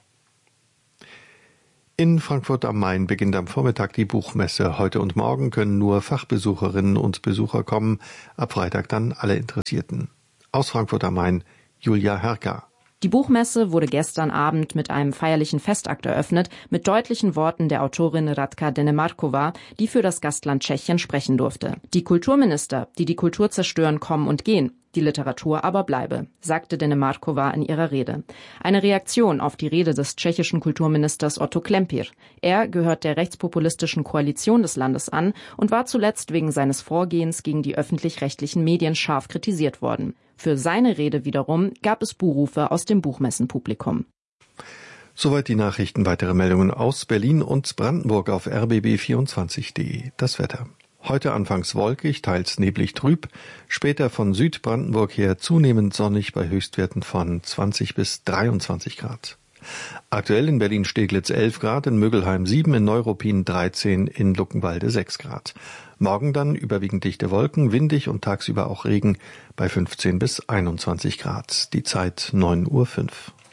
In Frankfurt am Main beginnt am Vormittag die Buchmesse. Heute und morgen können nur Fachbesucherinnen und Besucher kommen, ab Freitag dann alle Interessierten. Aus Frankfurt am Main, Julia Herka. Die Buchmesse wurde gestern Abend mit einem feierlichen Festakt eröffnet, mit deutlichen Worten der Autorin Radka Denemarkova, die für das Gastland Tschechien sprechen durfte. Die Kulturminister, die die Kultur zerstören, kommen und gehen. Die Literatur aber bleibe, sagte Denemarkova in ihrer Rede. Eine Reaktion auf die Rede des tschechischen Kulturministers Otto Klempir. Er gehört der rechtspopulistischen Koalition des Landes an und war zuletzt wegen seines Vorgehens gegen die öffentlich-rechtlichen Medien scharf kritisiert worden. Für seine Rede wiederum gab es Buhrufe aus dem Buchmessenpublikum. Soweit die Nachrichten. Weitere Meldungen aus Berlin und Brandenburg auf rbb24.de. Das Wetter. Heute anfangs wolkig, teils neblig trüb, später von Südbrandenburg her zunehmend sonnig bei Höchstwerten von 20 bis 23 Grad. Aktuell in Berlin-Steglitz 11 Grad, in Mögelheim 7, in Neuruppin 13, in Luckenwalde 6 Grad. Morgen dann überwiegend dichte Wolken, windig und tagsüber auch Regen bei 15 bis 21 Grad. Die Zeit 9:05 Uhr.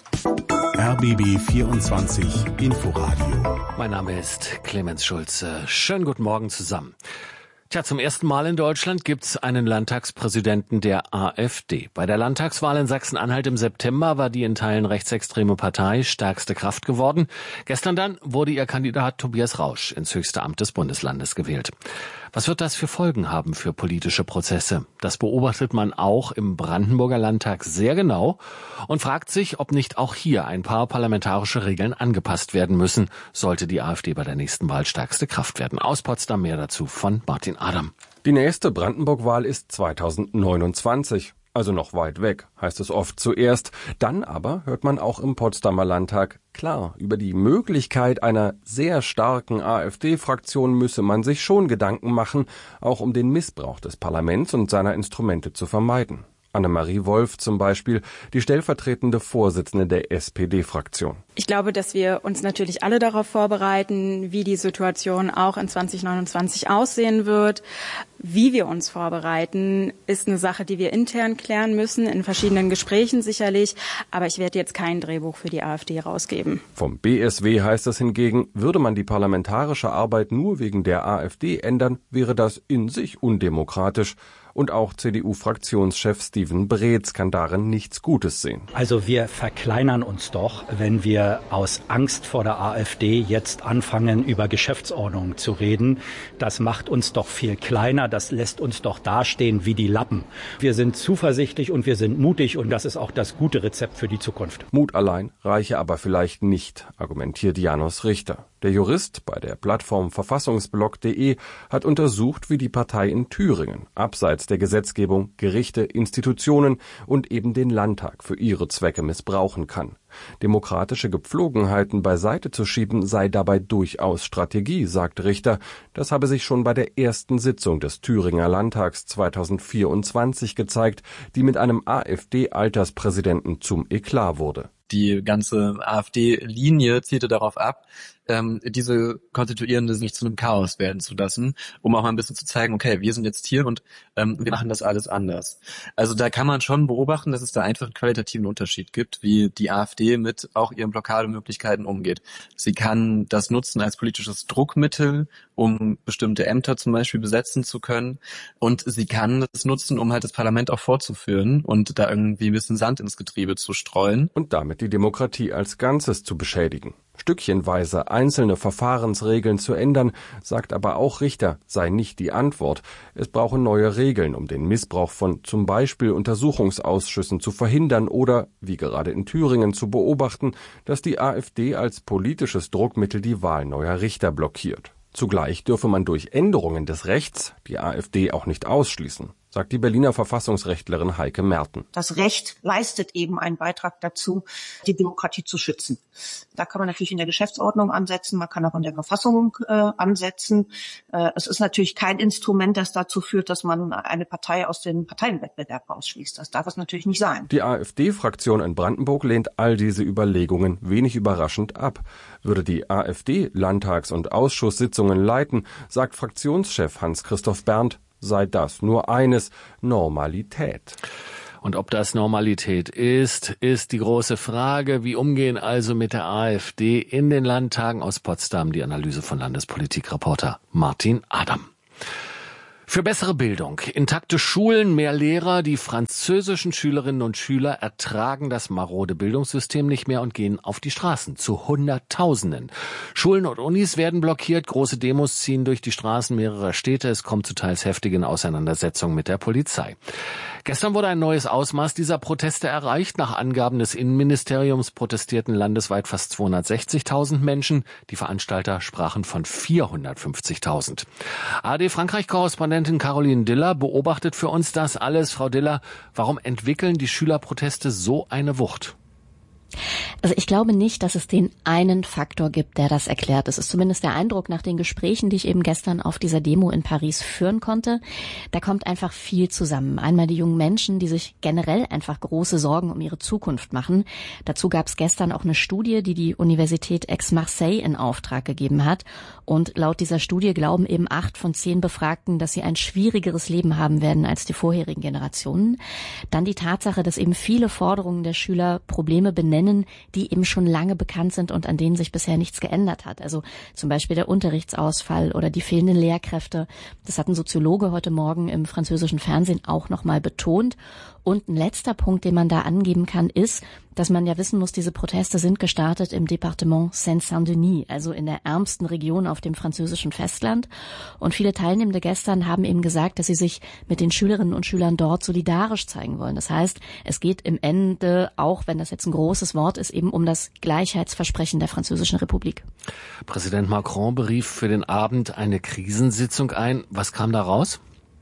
RBB 24 Inforadio. Mein Name ist Clemens Schulze. Schönen guten Morgen zusammen. Tja, zum ersten Mal in Deutschland gibt's einen Landtagspräsidenten der AfD. Bei der Landtagswahl in Sachsen-Anhalt im September war die in Teilen rechtsextreme Partei stärkste Kraft geworden. Gestern dann wurde ihr Kandidat Tobias Rausch ins höchste Amt des Bundeslandes gewählt. Was wird das für Folgen haben für politische Prozesse? Das beobachtet man auch im Brandenburger Landtag sehr genau und fragt sich, ob nicht auch hier ein paar parlamentarische Regeln angepasst werden müssen, sollte die AfD bei der nächsten Wahl stärkste Kraft werden. Aus Potsdam mehr dazu von Martin Adam. Die nächste Brandenburg-Wahl ist 2029. Also noch weit weg, heißt es oft zuerst. Dann aber hört man auch im Potsdamer Landtag, klar, über die Möglichkeit einer sehr starken AfD-Fraktion müsse man sich schon Gedanken machen, auch um den Missbrauch des Parlaments und seiner Instrumente zu vermeiden. Annemarie Wolf zum Beispiel, die stellvertretende Vorsitzende der SPD-Fraktion. Ich glaube, dass wir uns natürlich alle darauf vorbereiten, wie die Situation auch in 2029 aussehen wird. Wie wir uns vorbereiten, ist eine Sache, die wir intern klären müssen, in verschiedenen Gesprächen sicherlich. Aber ich werde jetzt kein Drehbuch für die AfD rausgeben. Vom BSW heißt es hingegen, würde man die parlamentarische Arbeit nur wegen der AfD ändern, wäre das in sich undemokratisch. Und auch CDU-Fraktionschef Steven Breetz kann darin nichts Gutes sehen. Also wir verkleinern uns doch, wenn wir aus Angst vor der AfD jetzt anfangen, über Geschäftsordnung zu reden. Das macht uns doch viel kleiner, das lässt uns doch dastehen wie die Lappen. Wir sind zuversichtlich und wir sind mutig und das ist auch das gute Rezept für die Zukunft. Mut allein reiche aber vielleicht nicht, argumentiert Janos Richter. Der Jurist bei der Plattform Verfassungsblog.de hat untersucht, wie die Partei in Thüringen abseits der Gesetzgebung Gerichte, Institutionen und eben den Landtag für ihre Zwecke missbrauchen kann. Demokratische Gepflogenheiten beiseite zu schieben sei dabei durchaus Strategie, sagt Richter. Das habe sich schon bei der ersten Sitzung des Thüringer Landtags 2024 gezeigt, die mit einem AfD-Alterspräsidenten zum Eklat wurde. Die ganze AfD-Linie zielte darauf ab, diese Konstituierende nicht zu einem Chaos werden zu lassen, um auch mal ein bisschen zu zeigen, okay, wir sind jetzt hier und wir machen das alles anders. Also da kann man schon beobachten, dass es da einfach einen qualitativen Unterschied gibt, wie die AfD mit auch ihren Blockademöglichkeiten umgeht. Sie kann das nutzen als politisches Druckmittel, um bestimmte Ämter zum Beispiel besetzen zu können, und sie kann das nutzen, um halt das Parlament auch fortzuführen und da irgendwie ein bisschen Sand ins Getriebe zu streuen. Und damit die Demokratie als Ganzes zu beschädigen. Stückchenweise einzelne Verfahrensregeln zu ändern, sagt aber auch Richter, sei nicht die Antwort. Es brauche neue Regeln, um den Missbrauch von zum Beispiel Untersuchungsausschüssen zu verhindern oder, wie gerade in Thüringen, zu beobachten, dass die AfD als politisches Druckmittel die Wahl neuer Richter blockiert. Zugleich dürfe man durch Änderungen des Rechts die AfD auch nicht ausschließen, sagt die Berliner Verfassungsrechtlerin Heike Merten. Das Recht leistet eben einen Beitrag dazu, die Demokratie zu schützen. Da kann man natürlich in der Geschäftsordnung ansetzen, man kann auch in der Verfassung ansetzen. Es ist natürlich kein Instrument, das dazu führt, dass man eine Partei aus dem Parteienwettbewerb ausschließt. Das darf es natürlich nicht sein. Die AfD-Fraktion in Brandenburg lehnt all diese Überlegungen wenig überraschend ab. Würde die AfD Landtags- und Ausschusssitzungen leiten, sagt Fraktionschef Hans-Christoph Berndt, sei das nur eines: Normalität. Und ob das Normalität ist die große Frage. Wie umgehen also mit der AfD in den Landtagen? Aus Potsdam die Analyse von Landespolitikreporter Martin Adam. Für bessere Bildung, intakte Schulen, mehr Lehrer, die französischen Schülerinnen und Schüler ertragen das marode Bildungssystem nicht mehr und gehen auf die Straßen zu Hunderttausenden. Schulen und Unis werden blockiert, große Demos ziehen durch die Straßen mehrerer Städte, es kommt zu teils heftigen Auseinandersetzungen mit der Polizei. Gestern wurde ein neues Ausmaß dieser Proteste erreicht. Nach Angaben des Innenministeriums protestierten landesweit fast 260.000 Menschen. Die Veranstalter sprachen von 450.000. ARD-Frankreich-Korrespondentin Caroline Diller beobachtet für uns das alles. Frau Diller, warum entwickeln die Schülerproteste so eine Wucht? Also ich glaube nicht, dass es den einen Faktor gibt, der das erklärt. Es ist zumindest der Eindruck nach den Gesprächen, die ich eben gestern auf dieser Demo in Paris führen konnte. Da kommt einfach viel zusammen. Einmal die jungen Menschen, die sich generell einfach große Sorgen um ihre Zukunft machen. Dazu gab es gestern auch eine Studie, die die Universität Aix-Marseille in Auftrag gegeben hat. Und laut dieser Studie glauben eben 8 von 10 Befragten, dass sie ein schwierigeres Leben haben werden als die vorherigen Generationen. Dann die Tatsache, dass eben viele Forderungen der Schüler Probleme benennen, die eben schon lange bekannt sind und an denen sich bisher nichts geändert hat. Also zum Beispiel der Unterrichtsausfall oder die fehlenden Lehrkräfte. Das hat ein Soziologe heute Morgen im französischen Fernsehen auch nochmal betont. Und ein letzter Punkt, den man da angeben kann, ist, dass man ja wissen muss, diese Proteste sind gestartet im Departement Seine-Saint-Denis, also in der ärmsten Region auf dem französischen Festland. Und viele Teilnehmende gestern haben eben gesagt, dass sie sich mit den Schülerinnen und Schülern dort solidarisch zeigen wollen. Das heißt, es geht im Ende, auch wenn das jetzt ein großes Wort ist, eben um das Gleichheitsversprechen der Französischen Republik. Präsident Macron berief für den Abend eine Krisensitzung ein. Was kam da raus?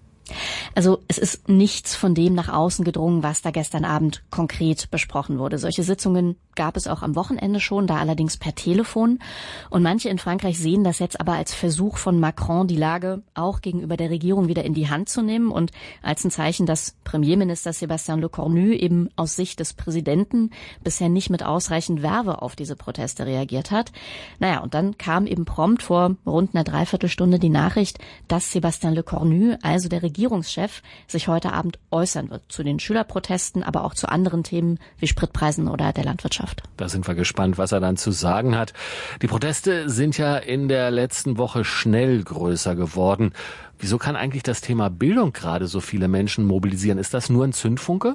Also es ist nichts von dem nach außen gedrungen, was da gestern Abend konkret besprochen wurde. Solche Sitzungen gab es auch am Wochenende schon, da allerdings per Telefon. Und manche in Frankreich sehen das jetzt aber als Versuch von Macron, die Lage auch gegenüber der Regierung wieder in die Hand zu nehmen und als ein Zeichen, dass Premierminister Sébastien Lecornu eben aus Sicht des Präsidenten bisher nicht mit ausreichend Verve auf diese Proteste reagiert hat. Naja, und dann kam eben prompt vor rund einer Dreiviertelstunde die Nachricht, dass Sébastien Lecornu, also der Regierungschef, sich heute Abend äußern wird zu den Schülerprotesten, aber auch zu anderen Themen wie Spritpreisen oder der Landwirtschaft. Da sind wir gespannt, was er dann zu sagen hat. Die Proteste sind ja in der letzten Woche schnell größer geworden. Wieso kann eigentlich das Thema Bildung gerade so viele Menschen mobilisieren? Ist das nur ein Zündfunke?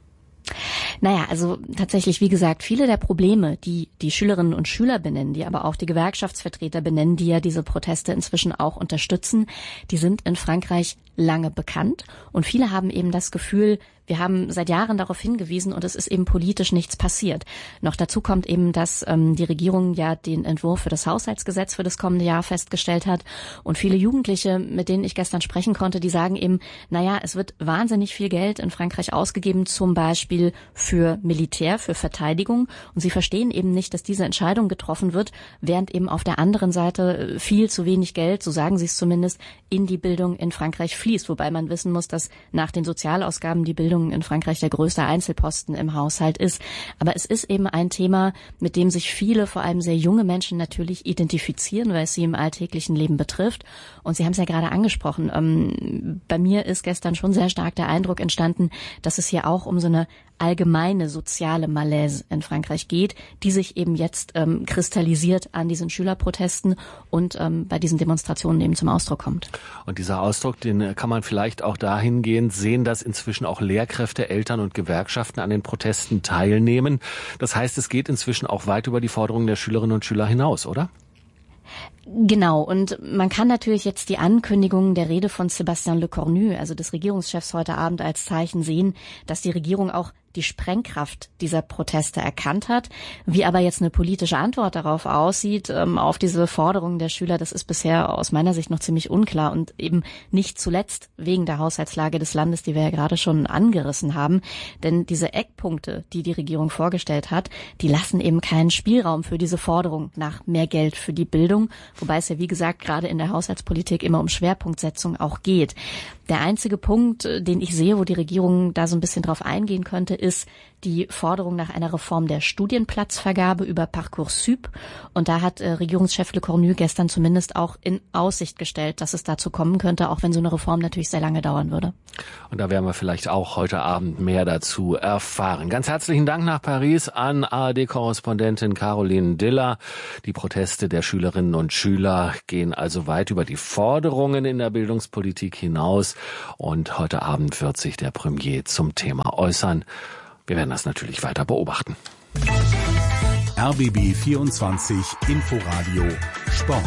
Naja, also tatsächlich, wie gesagt, viele der Probleme, die die Schülerinnen und Schüler benennen, die aber auch die Gewerkschaftsvertreter benennen, die ja diese Proteste inzwischen auch unterstützen, die sind in Frankreich lange bekannt. Und viele haben eben das Gefühl, wir haben seit Jahren darauf hingewiesen und es ist eben politisch nichts passiert. Noch dazu kommt eben, dass die Regierung ja den Entwurf für das Haushaltsgesetz für das kommende Jahr festgestellt hat. Und viele Jugendliche, mit denen ich gestern sprechen konnte, die sagen eben, naja, es wird wahnsinnig viel Geld in Frankreich ausgegeben, zum Beispiel für Militär, für Verteidigung. Und sie verstehen eben nicht, dass diese Entscheidung getroffen wird, während eben auf der anderen Seite viel zu wenig Geld, so sagen sie es zumindest, in die Bildung in Frankreich fließt. Wobei man wissen muss, dass nach den Sozialausgaben die Bildung in Frankreich der größte Einzelposten im Haushalt ist. Aber es ist eben ein Thema, mit dem sich viele, vor allem sehr junge Menschen natürlich identifizieren, weil es sie im alltäglichen Leben betrifft. Und Sie haben es ja gerade angesprochen. Bei mir ist gestern schon sehr stark der Eindruck entstanden, dass es hier auch um so eine allgemeine soziale Malaise in Frankreich geht, die sich eben jetzt kristallisiert an diesen Schülerprotesten und bei diesen Demonstrationen eben zum Ausdruck kommt. Und dieser Ausdruck, den kann man vielleicht auch dahingehend sehen, dass inzwischen auch Lehrkräfte, Eltern und Gewerkschaften an den Protesten teilnehmen. Das heißt, es geht inzwischen auch weit über die Forderungen der Schülerinnen und Schüler hinaus, oder? Genau, und man kann natürlich jetzt die Ankündigung der Rede von Sébastien Lecornu, also des Regierungschefs heute Abend, als Zeichen sehen, dass die Regierung auch die Sprengkraft dieser Proteste erkannt hat. Wie aber jetzt eine politische Antwort darauf aussieht, auf diese Forderungen der Schüler, das ist bisher aus meiner Sicht noch ziemlich unklar und eben nicht zuletzt wegen der Haushaltslage des Landes, die wir ja gerade schon angerissen haben. Denn diese Eckpunkte, die die Regierung vorgestellt hat, die lassen eben keinen Spielraum für diese Forderung nach mehr Geld für die Bildung, wobei es ja wie gesagt gerade in der Haushaltspolitik immer um Schwerpunktsetzung auch geht. Der einzige Punkt, den ich sehe, wo die Regierung da so ein bisschen drauf eingehen könnte, ist die Forderung nach einer Reform der Studienplatzvergabe über Parcoursup. Und da hat Regierungschef Lecornu gestern zumindest auch in Aussicht gestellt, dass es dazu kommen könnte, auch wenn so eine Reform natürlich sehr lange dauern würde. Und da werden wir vielleicht auch heute Abend mehr dazu erfahren. Ganz herzlichen Dank nach Paris an ARD-Korrespondentin Caroline Diller. Die Proteste der Schülerinnen und Schüler gehen also weit über die Forderungen in der Bildungspolitik hinaus. Und heute Abend wird sich der Premier zum Thema äußern. Wir werden das natürlich weiter beobachten. RBB 24 Inforadio Sport.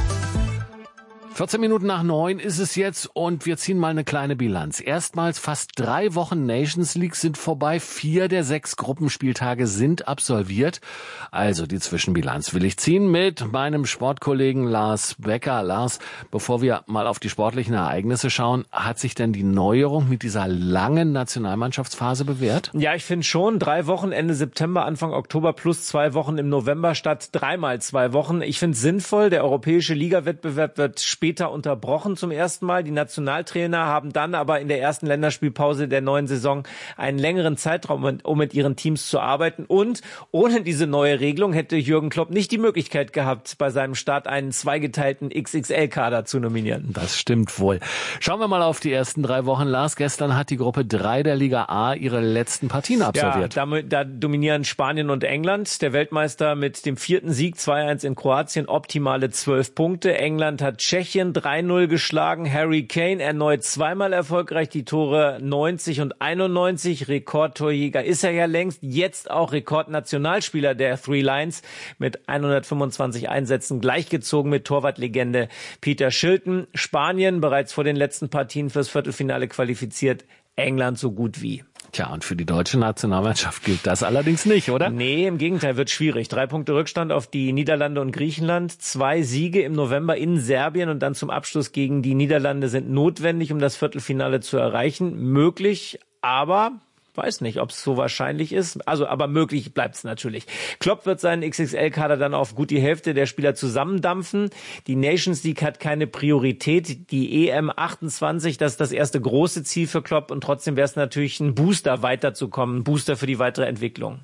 14 Minuten nach 9 ist es jetzt und wir ziehen mal eine kleine Bilanz. Erstmals fast 3 Wochen Nations League sind vorbei. 4 der 6 Gruppenspieltage sind absolviert. Also die Zwischenbilanz will ich ziehen mit meinem Sportkollegen Lars Becker. Lars, bevor wir mal auf die sportlichen Ereignisse schauen, hat sich denn die Neuerung mit dieser langen Nationalmannschaftsphase bewährt? Ja, ich finde schon. 3 Wochen Ende September, Anfang Oktober plus 2 Wochen im November statt 3 x 2 Wochen. Ich finde es sinnvoll. Der europäische Ligawettbewerb wird später unterbrochen zum ersten Mal. Die Nationaltrainer haben dann aber in der ersten Länderspielpause der neuen Saison einen längeren Zeitraum, um mit ihren Teams zu arbeiten. Und ohne diese neue Regelung hätte Jürgen Klopp nicht die Möglichkeit gehabt, bei seinem Start einen zweigeteilten XXL-Kader zu nominieren. Das stimmt wohl. Schauen wir mal auf die ersten 3 Wochen. Lars, gestern hat die Gruppe 3 der Liga A ihre letzten Partien absolviert. Ja, da dominieren Spanien und England. Der Weltmeister mit dem 4. Sieg 2-1 in Kroatien, optimale 12 Punkte. England hat Tschechien 3-0 geschlagen. Harry Kane erneut 2-mal erfolgreich. Die Tore 90 und 91. Rekordtorjäger ist er ja längst. Jetzt auch Rekordnationalspieler der Three Lions mit 125 Einsätzen gleichgezogen mit Torwartlegende Peter Shilton. Spanien bereits vor den letzten Partien fürs Viertelfinale qualifiziert. England so gut wie. Tja, und für die deutsche Nationalmannschaft gilt das allerdings nicht, oder? Nee, im Gegenteil, wird schwierig. 3 Punkte Rückstand auf die Niederlande und Griechenland. 2 Siege im November in Serbien und dann zum Abschluss gegen die Niederlande sind notwendig, um das Viertelfinale zu erreichen. Möglich, aber weiß nicht, ob es so wahrscheinlich ist. Also, aber möglich bleibt es natürlich. Klopp wird seinen XXL-Kader dann auf gut die Hälfte der Spieler zusammendampfen. Die Nations League hat keine Priorität. Die EM 28, das ist das erste große Ziel für Klopp. Und trotzdem wäre es natürlich ein Booster, weiterzukommen. Ein Booster für die weitere Entwicklung.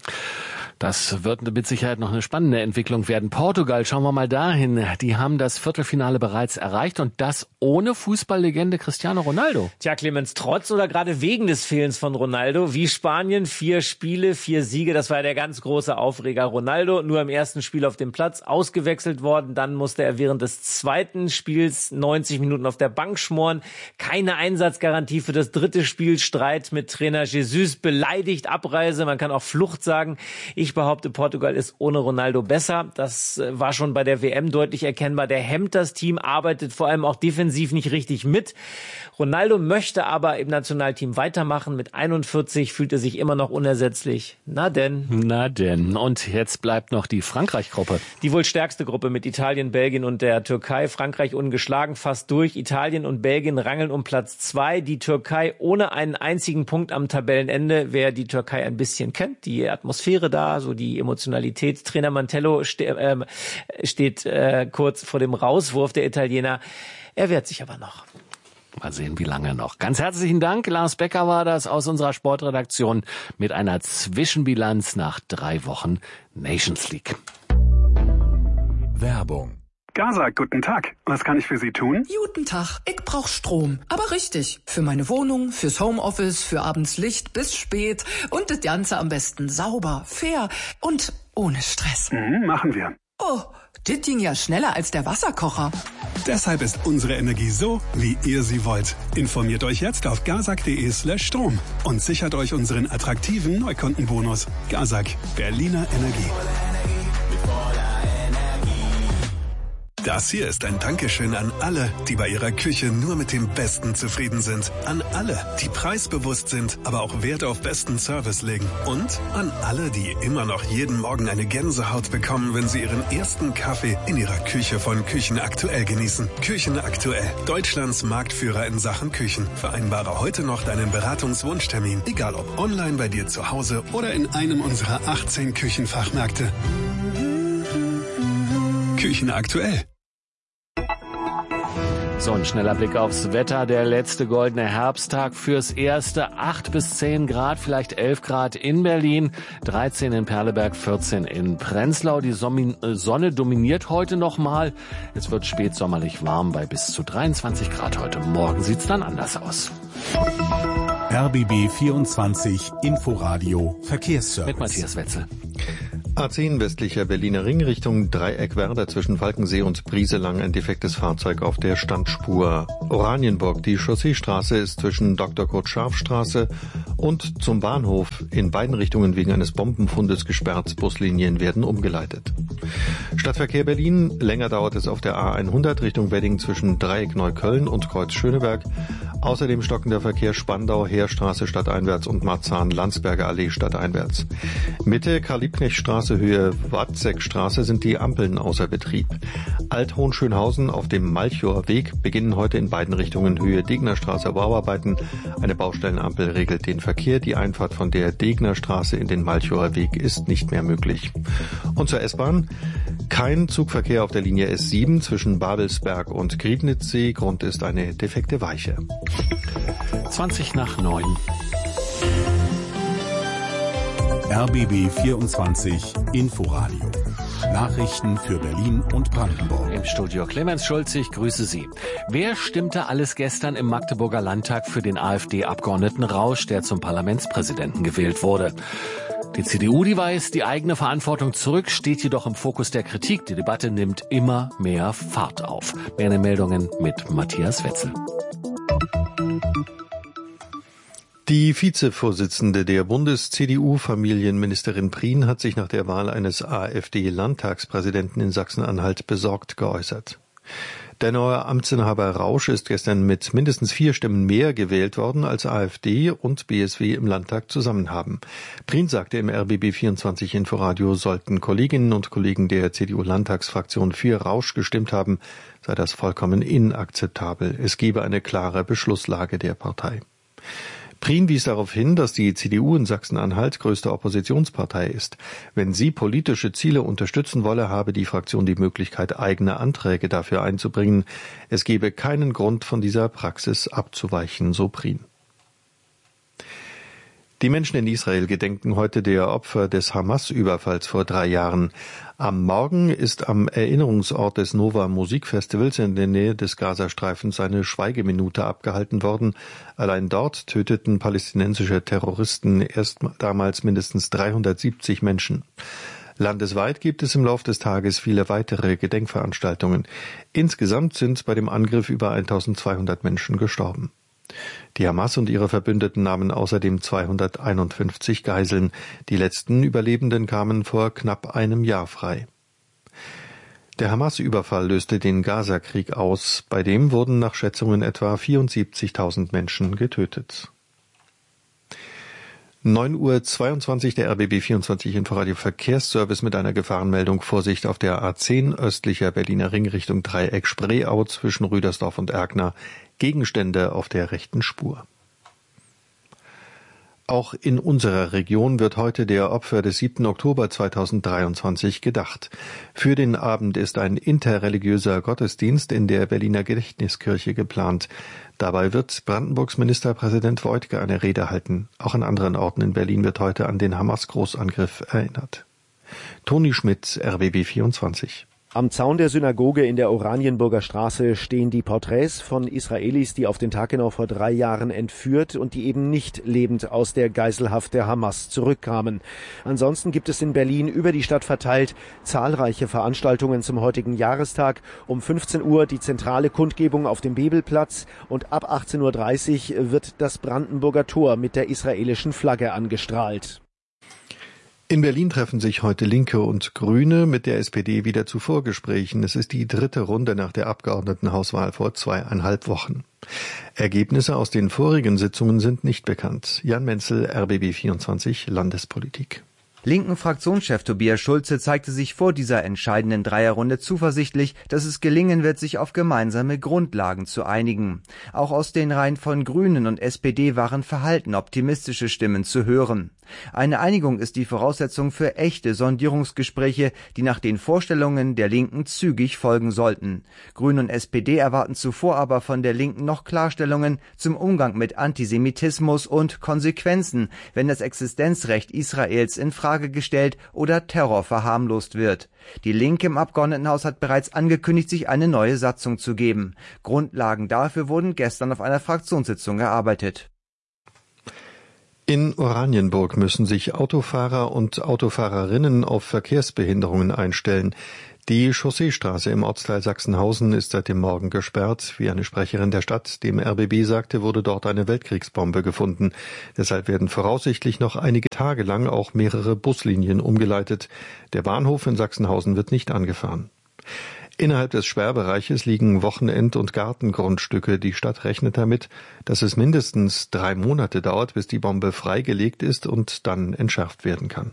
Das wird mit Sicherheit noch eine spannende Entwicklung werden. Portugal, schauen wir mal dahin. Die haben das Viertelfinale bereits erreicht und das ohne Fußballlegende Cristiano Ronaldo. Tja, Clemens, trotz oder gerade wegen des Fehlens von Ronaldo, wie Spanien, 4 Spiele, 4 Siege, das war der ganz große Aufreger. Ronaldo nur im ersten Spiel auf dem Platz, ausgewechselt worden, dann musste er während des zweiten Spiels 90 Minuten auf der Bank schmoren. Keine Einsatzgarantie für das dritte Spiel, Streit mit Trainer Jesus, beleidigt, Abreise, man kann auch Flucht sagen. Ich behaupte, Portugal ist ohne Ronaldo besser. Das war schon bei der WM deutlich erkennbar. Der hemmt das Team, arbeitet vor allem auch defensiv nicht richtig mit. Ronaldo möchte aber im Nationalteam weitermachen. Mit 41 fühlt er sich immer noch unersetzlich. Na denn. Na denn. Und jetzt bleibt noch die Frankreich-Gruppe. Die wohl stärkste Gruppe mit Italien, Belgien und der Türkei. Frankreich ungeschlagen, fast durch. Italien und Belgien rangeln um Platz 2. Die Türkei ohne einen einzigen Punkt am Tabellenende. Wer die Türkei ein bisschen kennt, die Atmosphäre da, so die Emotionalität. Trainer Mantello steht kurz vor dem Rauswurf der Italiener. Er wehrt sich aber noch. Mal sehen, wie lange noch. Ganz herzlichen Dank. Lars Becker war das aus unserer Sportredaktion mit einer Zwischenbilanz nach 3 Wochen Nations League. Werbung. Gaza, guten Tag. Was kann ich für Sie tun? Guten Tag. Ich brauch Strom. Aber richtig. Für meine Wohnung, fürs Homeoffice, für abends Licht bis spät. Und das Ganze am besten sauber, fair und ohne Stress. Machen wir. Oh, das ging ja schneller als der Wasserkocher. Deshalb ist unsere Energie so, wie ihr sie wollt. Informiert euch jetzt auf gazak.de/Strom und sichert euch unseren attraktiven Neukundenbonus. Gazak, Berliner Energie. Das hier ist ein Dankeschön an alle, die bei ihrer Küche nur mit dem Besten zufrieden sind. An alle, die preisbewusst sind, aber auch Wert auf besten Service legen. Und an alle, die immer noch jeden Morgen eine Gänsehaut bekommen, wenn sie ihren ersten Kaffee in ihrer Küche von Küchen Aktuell genießen. Küchen Aktuell, Deutschlands Marktführer in Sachen Küchen. Vereinbare heute noch deinen Beratungswunschtermin, egal ob online bei dir zu Hause oder in einem unserer 18 Küchenfachmärkte. Küchen Aktuell. So, ein schneller Blick aufs Wetter. Der letzte goldene Herbsttag fürs erste. 8 bis 10 Grad, vielleicht 11 Grad in Berlin, 13 in Perleberg, 14 in Prenzlau. Die Sonne dominiert heute nochmal. Es wird spätsommerlich warm bei bis zu 23 Grad heute. Morgen sieht's dann anders aus. RBB 24 Inforadio Verkehrsservice. Mit Matthias Wetzel. A10 westlicher Berliner Ring Richtung Dreieck-Werder zwischen Falkensee und Brieselang ein defektes Fahrzeug auf der Standspur. Oranienburg, die Chausseestraße ist zwischen Dr. Kurt-Scharf-Straße und zum Bahnhof in beiden Richtungen wegen eines Bombenfundes gesperrt. Buslinien werden umgeleitet. Stadtverkehr Berlin, länger dauert es auf der A100 Richtung Wedding zwischen Dreieck Neukölln und Kreuz Schöneberg. Außerdem stockender Verkehr Spandau, Heerstraße stadteinwärts und Marzahn-Landsberger Allee stadteinwärts. Mitte Karl-Liebknecht-Straße, Höhe Watzekstraße sind die Ampeln außer Betrieb. Alt-Hohenschönhausen auf dem Malchower Weg beginnen heute in beiden Richtungen Höhe Degnerstraße Bauarbeiten. Eine Baustellenampel regelt den Verkehr. Die Einfahrt von der Degnerstraße in den Malchower Weg ist nicht mehr möglich. Und zur S-Bahn. Kein Zugverkehr auf der Linie S7 zwischen Babelsberg und Griebnitzsee. Grund ist eine defekte Weiche. 8:20. RBB 24 Inforadio. Nachrichten für Berlin und Brandenburg. Im Studio Clemens Schulz, ich grüße Sie. Wer stimmte alles gestern im Magdeburger Landtag für den AfD-Abgeordneten Rausch, der zum Parlamentspräsidenten gewählt wurde? Die CDU, die weist die eigene Verantwortung zurück, steht jedoch im Fokus der Kritik. Die Debatte nimmt immer mehr Fahrt auf. Mehr in den Meldungen mit Matthias Wetzel. Die Vizevorsitzende der Bundes-CDU-Familienministerin Prien hat sich nach der Wahl eines AfD-Landtagspräsidenten in Sachsen-Anhalt besorgt geäußert. Der neue Amtsinhaber Rausch ist gestern mit mindestens 4 Stimmen mehr gewählt worden, als AfD und BSW im Landtag zusammen haben. Prien sagte im RBB 24 Inforadio, sollten Kolleginnen und Kollegen der CDU-Landtagsfraktion für Rausch gestimmt haben, sei das vollkommen inakzeptabel. Es gebe eine klare Beschlusslage der Partei. Prien wies darauf hin, dass die CDU in Sachsen-Anhalt größte Oppositionspartei ist. Wenn sie politische Ziele unterstützen wolle, habe die Fraktion die Möglichkeit, eigene Anträge dafür einzubringen. Es gebe keinen Grund, von dieser Praxis abzuweichen, so Prien. Die Menschen in Israel gedenken heute der Opfer des Hamas-Überfalls vor 3 Jahren. Am Morgen ist am Erinnerungsort des Nova Musikfestivals in der Nähe des Gazastreifens eine Schweigeminute abgehalten worden. Allein dort töteten palästinensische Terroristen erst damals mindestens 370 Menschen. Landesweit gibt es im Lauf des Tages viele weitere Gedenkveranstaltungen. Insgesamt sind bei dem Angriff über 1200 Menschen gestorben. Die Hamas und ihre Verbündeten nahmen außerdem 251 Geiseln. Die letzten Überlebenden kamen vor knapp einem Jahr frei. Der Hamas-Überfall löste den Gaza-Krieg aus. Bei dem wurden nach Schätzungen etwa 74.000 Menschen getötet. 9:22 Uhr, der RBB 24 Inforadio Verkehrsservice mit einer Gefahrenmeldung. Vorsicht auf der A10 östlicher Berliner Ring Richtung Dreieck Spreeau zwischen Rüdersdorf und Erkner. Gegenstände auf der rechten Spur. Auch in unserer Region wird heute der Opfer des 7. Oktober 2023 gedacht. Für den Abend ist ein interreligiöser Gottesdienst in der Berliner Gedächtniskirche geplant. Dabei wird Brandenburgs Ministerpräsident Woidke eine Rede halten. Auch an anderen Orten in Berlin wird heute an den Hamas-Großangriff erinnert. Toni Schmidt, RBB 24. Am Zaun der Synagoge in der Oranienburger Straße stehen die Porträts von Israelis, die auf den Tag genau vor 3 Jahren entführt und die eben nicht lebend aus der Geiselhaft der Hamas zurückkamen. Ansonsten gibt es in Berlin über die Stadt verteilt zahlreiche Veranstaltungen zum heutigen Jahrestag. Um 15 Uhr die zentrale Kundgebung auf dem Bebelplatz und ab 18.30 Uhr wird das Brandenburger Tor mit der israelischen Flagge angestrahlt. In Berlin treffen sich heute Linke und Grüne mit der SPD wieder zu Vorgesprächen. Es ist die 3. Runde nach der Abgeordnetenhauswahl vor 2,5 Wochen. Ergebnisse aus den vorigen Sitzungen sind nicht bekannt. Jan Menzel, RBB 24 Landespolitik. Linken Fraktionschef Tobias Schulze zeigte sich vor dieser entscheidenden Dreierrunde zuversichtlich, dass es gelingen wird, sich auf gemeinsame Grundlagen zu einigen. Auch aus den Reihen von Grünen und SPD waren verhalten optimistische Stimmen zu hören. Eine Einigung ist die Voraussetzung für echte Sondierungsgespräche, die nach den Vorstellungen der Linken zügig folgen sollten. Grüne und SPD erwarten zuvor aber von der Linken noch Klarstellungen zum Umgang mit Antisemitismus und Konsequenzen, wenn das Existenzrecht Israels in Frage gestellt oder Terror verharmlost wird. Die Linke im Abgeordnetenhaus hat bereits angekündigt, sich eine neue Satzung zu geben. Grundlagen dafür wurden gestern auf einer Fraktionssitzung erarbeitet. In Oranienburg müssen sich Autofahrer und Autofahrerinnen auf Verkehrsbehinderungen einstellen. Die Chausseestraße im Ortsteil Sachsenhausen ist seit dem Morgen gesperrt. Wie eine Sprecherin der Stadt dem RBB sagte, wurde dort eine Weltkriegsbombe gefunden. Deshalb werden voraussichtlich noch einige Tage lang auch mehrere Buslinien umgeleitet. Der Bahnhof in Sachsenhausen wird nicht angefahren. Innerhalb des Sperrbereiches liegen Wochenend- und Gartengrundstücke. Die Stadt rechnet damit, dass es mindestens 3 Monate dauert, bis die Bombe freigelegt ist und dann entschärft werden kann.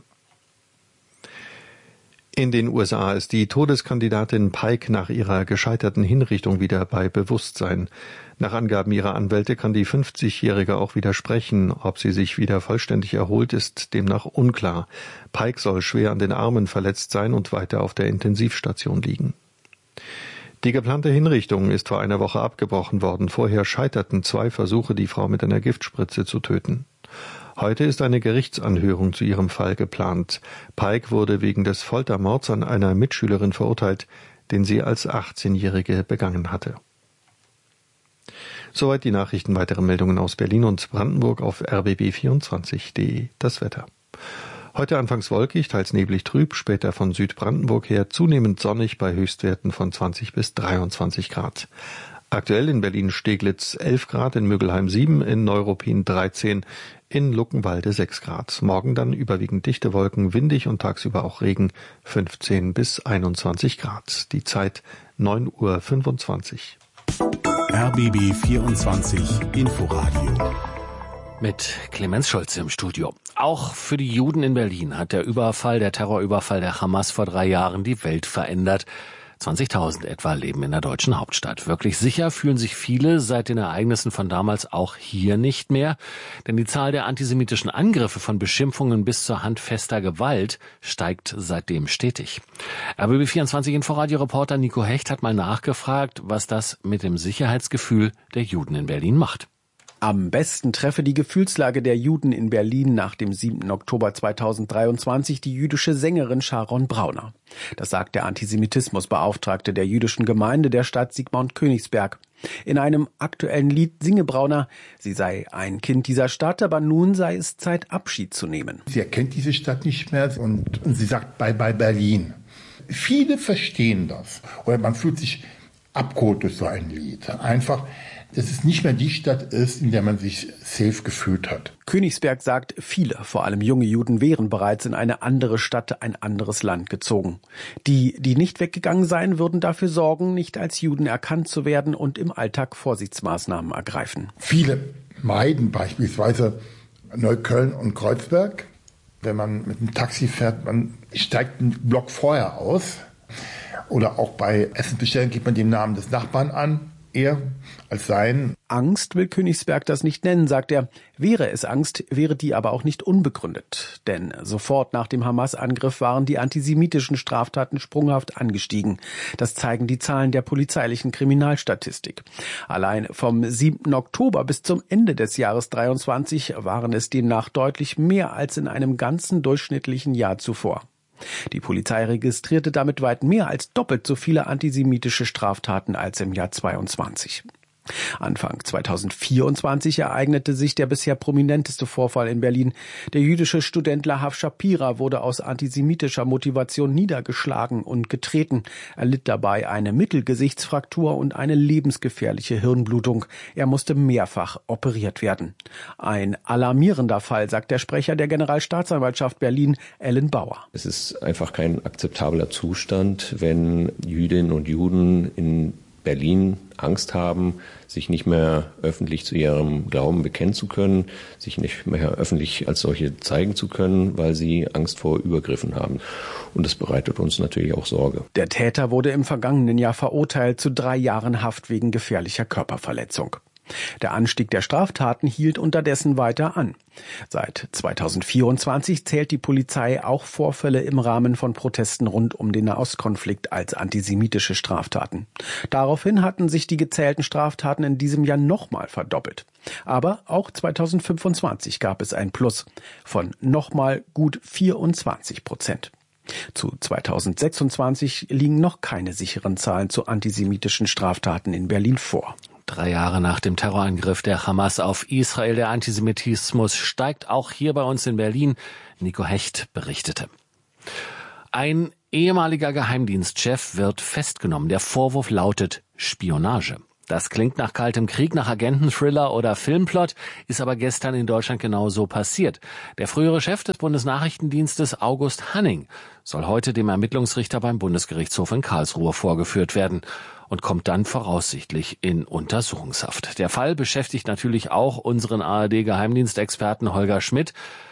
In den USA ist die Todeskandidatin Pike nach ihrer gescheiterten Hinrichtung wieder bei Bewusstsein. Nach Angaben ihrer Anwälte kann die 50-Jährige auch wieder sprechen. Ob sie sich wieder vollständig erholt, ist demnach unklar. Pike soll schwer an den Armen verletzt sein und weiter auf der Intensivstation liegen. Die geplante Hinrichtung ist vor einer Woche abgebrochen worden. Vorher scheiterten 2 Versuche, die Frau mit einer Giftspritze zu töten. Heute ist eine Gerichtsanhörung zu ihrem Fall geplant. Pike wurde wegen des Foltermords an einer Mitschülerin verurteilt, den sie als 18-Jährige begangen hatte. Soweit die Nachrichten. Weitere Meldungen aus Berlin und Brandenburg auf rbb24.de. Das Wetter. Heute anfangs wolkig, teils neblig trüb, später von Südbrandenburg her zunehmend sonnig bei Höchstwerten von 20 bis 23 Grad. Aktuell in Berlin-Steglitz 11 Grad, in Müggelheim 7, in Neuruppin 13, in Luckenwalde 6 Grad. Morgen dann überwiegend dichte Wolken, windig und tagsüber auch Regen, 15 bis 21 Grad. Die Zeit 9:25 Uhr. RBB 24 Inforadio. Mit Clemens Schulze im Studio. Auch für die Juden in Berlin hat der Terrorüberfall der Hamas vor 3 Jahren die Welt verändert. 20.000 etwa leben in der deutschen Hauptstadt. Wirklich sicher fühlen sich viele seit den Ereignissen von damals auch hier nicht mehr. Denn die Zahl der antisemitischen Angriffe von Beschimpfungen bis zur handfester Gewalt steigt seitdem stetig. RBB24 Inforadio-Reporter Nico Hecht hat mal nachgefragt, was das mit dem Sicherheitsgefühl der Juden in Berlin macht. Am besten treffe die Gefühlslage der Juden in Berlin nach dem 7. Oktober 2023 die jüdische Sängerin Sharon Brauner. Das sagt der Antisemitismusbeauftragte der jüdischen Gemeinde der Stadt Sigmund Königsberg. In einem aktuellen Lied singe Brauner, sie sei ein Kind dieser Stadt, aber nun sei es Zeit, Abschied zu nehmen. Sie erkennt diese Stadt nicht mehr und sie sagt Bye bye Berlin. Viele verstehen das oder man fühlt sich abgeholt durch so ein Lied. Einfach, dass es nicht mehr die Stadt ist, in der man sich safe gefühlt hat. Königsberg sagt, viele, vor allem junge Juden, wären bereits in eine andere Stadt, ein anderes Land gezogen. Die nicht weggegangen seien, würden dafür sorgen, nicht als Juden erkannt zu werden und im Alltag Vorsichtsmaßnahmen ergreifen. Viele meiden beispielsweise Neukölln und Kreuzberg. Wenn man mit dem Taxi fährt, man steigt einen Block vorher aus. Oder auch bei Essensbestellungen gibt man den Namen des Nachbarn an, eher als sein. Angst will Königsberg das nicht nennen, sagt er. Wäre es Angst, wäre die aber auch nicht unbegründet. Denn sofort nach dem Hamas-Angriff waren die antisemitischen Straftaten sprunghaft angestiegen. Das zeigen die Zahlen der polizeilichen Kriminalstatistik. Allein vom 7. Oktober bis zum Ende des Jahres 23 waren es demnach deutlich mehr als in einem ganzen durchschnittlichen Jahr zuvor. Die Polizei registrierte damit weit mehr als doppelt so viele antisemitische Straftaten als im Jahr 22. Anfang 2024 ereignete sich der bisher prominenteste Vorfall in Berlin. Der jüdische Student Lahav Shapira wurde aus antisemitischer Motivation niedergeschlagen und getreten. Er litt dabei eine Mittelgesichtsfraktur und eine lebensgefährliche Hirnblutung. Er musste mehrfach operiert werden. Ein alarmierender Fall, sagt der Sprecher der Generalstaatsanwaltschaft Berlin, Ellen Bauer. Es ist einfach kein akzeptabler Zustand, wenn Jüdinnen und Juden in Berlin Angst haben, sich nicht mehr öffentlich zu ihrem Glauben bekennen zu können, sich nicht mehr öffentlich als solche zeigen zu können, weil sie Angst vor Übergriffen haben. Und das bereitet uns natürlich auch Sorge. Der Täter wurde im vergangenen Jahr verurteilt zu 3 Jahren Haft wegen gefährlicher Körperverletzung. Der Anstieg der Straftaten hielt unterdessen weiter an. Seit 2024 zählt die Polizei auch Vorfälle im Rahmen von Protesten rund um den Nahostkonflikt als antisemitische Straftaten. Daraufhin hatten sich die gezählten Straftaten in diesem Jahr nochmal verdoppelt. Aber auch 2025 gab es ein Plus von nochmal gut 24%. Zu 2026 liegen noch keine sicheren Zahlen zu antisemitischen Straftaten in Berlin vor. 3 Jahre nach dem Terrorangriff der Hamas auf Israel, der Antisemitismus steigt auch hier bei uns in Berlin. Nico Hecht berichtete. Ein ehemaliger Geheimdienstchef wird festgenommen. Der Vorwurf lautet Spionage. Das klingt nach kaltem Krieg, nach Agenten-Thriller oder Filmplot, ist aber gestern in Deutschland genau so passiert. Der frühere Chef des Bundesnachrichtendienstes, August Hanning, soll heute dem Ermittlungsrichter beim Bundesgerichtshof in Karlsruhe vorgeführt werden und kommt dann voraussichtlich in Untersuchungshaft. Der Fall beschäftigt natürlich auch unseren ARD-Geheimdienstexperten Holger Schmidt.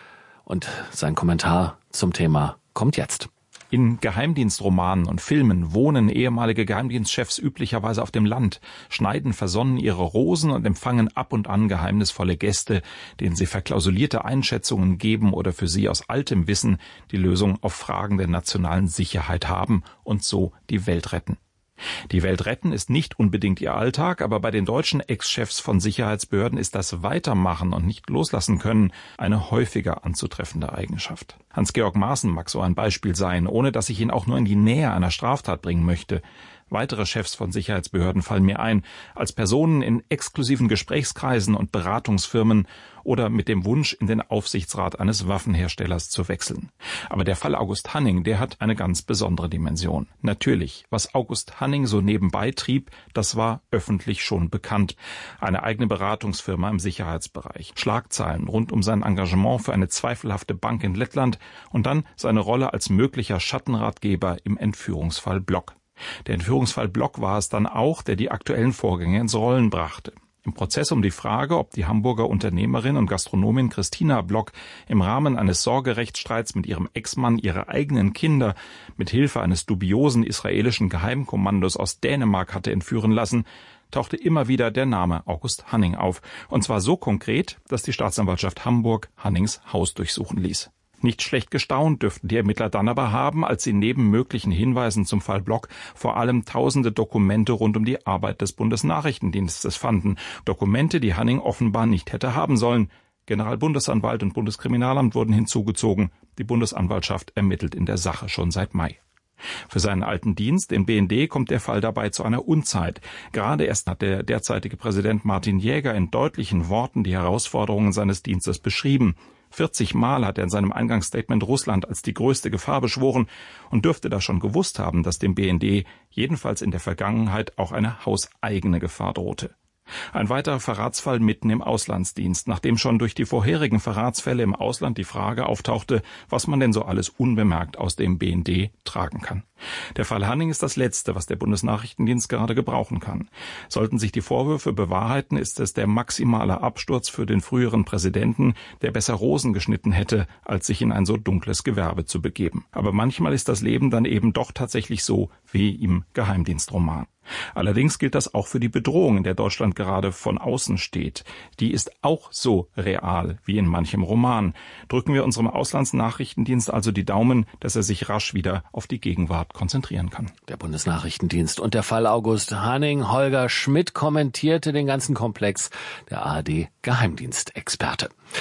Und sein Kommentar zum Thema kommt jetzt. In Geheimdienstromanen und Filmen wohnen ehemalige Geheimdienstchefs üblicherweise auf dem Land, schneiden versonnen ihre Rosen und empfangen ab und an geheimnisvolle Gäste, denen sie verklausulierte Einschätzungen geben oder für sie aus altem Wissen die Lösung auf Fragen der nationalen Sicherheit haben und so die Welt retten. Die Welt retten ist nicht unbedingt ihr Alltag, aber bei den deutschen Ex-Chefs von Sicherheitsbehörden ist das Weitermachen und nicht loslassen können eine häufiger anzutreffende Eigenschaft. Hans-Georg Maaßen mag so ein Beispiel sein, ohne dass ich ihn auch nur in die Nähe einer Straftat bringen möchte. Weitere Chefs von Sicherheitsbehörden fallen mir ein, als Personen in exklusiven Gesprächskreisen und Beratungsfirmen oder mit dem Wunsch, in den Aufsichtsrat eines Waffenherstellers zu wechseln. Aber der Fall August Hanning, der hat eine ganz besondere Dimension. Natürlich, was August Hanning so nebenbei trieb, das war öffentlich schon bekannt. Eine eigene Beratungsfirma im Sicherheitsbereich, Schlagzeilen rund um sein Engagement für eine zweifelhafte Bank in Lettland und dann seine Rolle als möglicher Schattenratgeber im Entführungsfall Block. Der Entführungsfall Block war es dann auch, der die aktuellen Vorgänge ins Rollen brachte. Im Prozess um die Frage, ob die Hamburger Unternehmerin und Gastronomin Christina Block im Rahmen eines Sorgerechtsstreits mit ihrem Ex-Mann ihre eigenen Kinder mit Hilfe eines dubiosen israelischen Geheimkommandos aus Dänemark hatte entführen lassen, tauchte immer wieder der Name August Hanning auf. Und zwar so konkret, dass die Staatsanwaltschaft Hamburg Hannings Haus durchsuchen ließ. Nicht schlecht gestaunt dürften die Ermittler dann aber haben, als sie neben möglichen Hinweisen zum Fall Block vor allem tausende Dokumente rund um die Arbeit des Bundesnachrichtendienstes fanden. Dokumente, die Hanning offenbar nicht hätte haben sollen. Generalbundesanwalt und Bundeskriminalamt wurden hinzugezogen. Die Bundesanwaltschaft ermittelt in der Sache schon seit Mai. Für seinen alten Dienst, den BND, kommt der Fall dabei zu einer Unzeit. Gerade erst hat der derzeitige Präsident Martin Jäger in deutlichen Worten die Herausforderungen seines Dienstes beschrieben. 40 Mal hat er in seinem Eingangsstatement Russland als die größte Gefahr beschworen und dürfte da schon gewusst haben, dass dem BND jedenfalls in der Vergangenheit auch eine hauseigene Gefahr drohte. Ein weiterer Verratsfall mitten im Auslandsdienst, nachdem schon durch die vorherigen Verratsfälle im Ausland die Frage auftauchte, was man denn so alles unbemerkt aus dem BND tragen kann. Der Fall Hanning ist das Letzte, was der Bundesnachrichtendienst gerade gebrauchen kann. Sollten sich die Vorwürfe bewahrheiten, ist es der maximale Absturz für den früheren Präsidenten, der besser Rosen geschnitten hätte, als sich in ein so dunkles Gewerbe zu begeben. Aber manchmal ist das Leben dann eben doch tatsächlich so wie im Geheimdienstroman. Allerdings gilt das auch für die Bedrohung, in der Deutschland gerade von außen steht. Die ist auch so real wie in manchem Roman. Drücken wir unserem Auslandsnachrichtendienst also die Daumen, dass er sich rasch wieder auf die Gegenwart konzentrieren kann. Der Bundesnachrichtendienst und der Fall August Hanning. Holger Schmidt kommentierte den ganzen Komplex, der ARD-Geheimdienstexperte.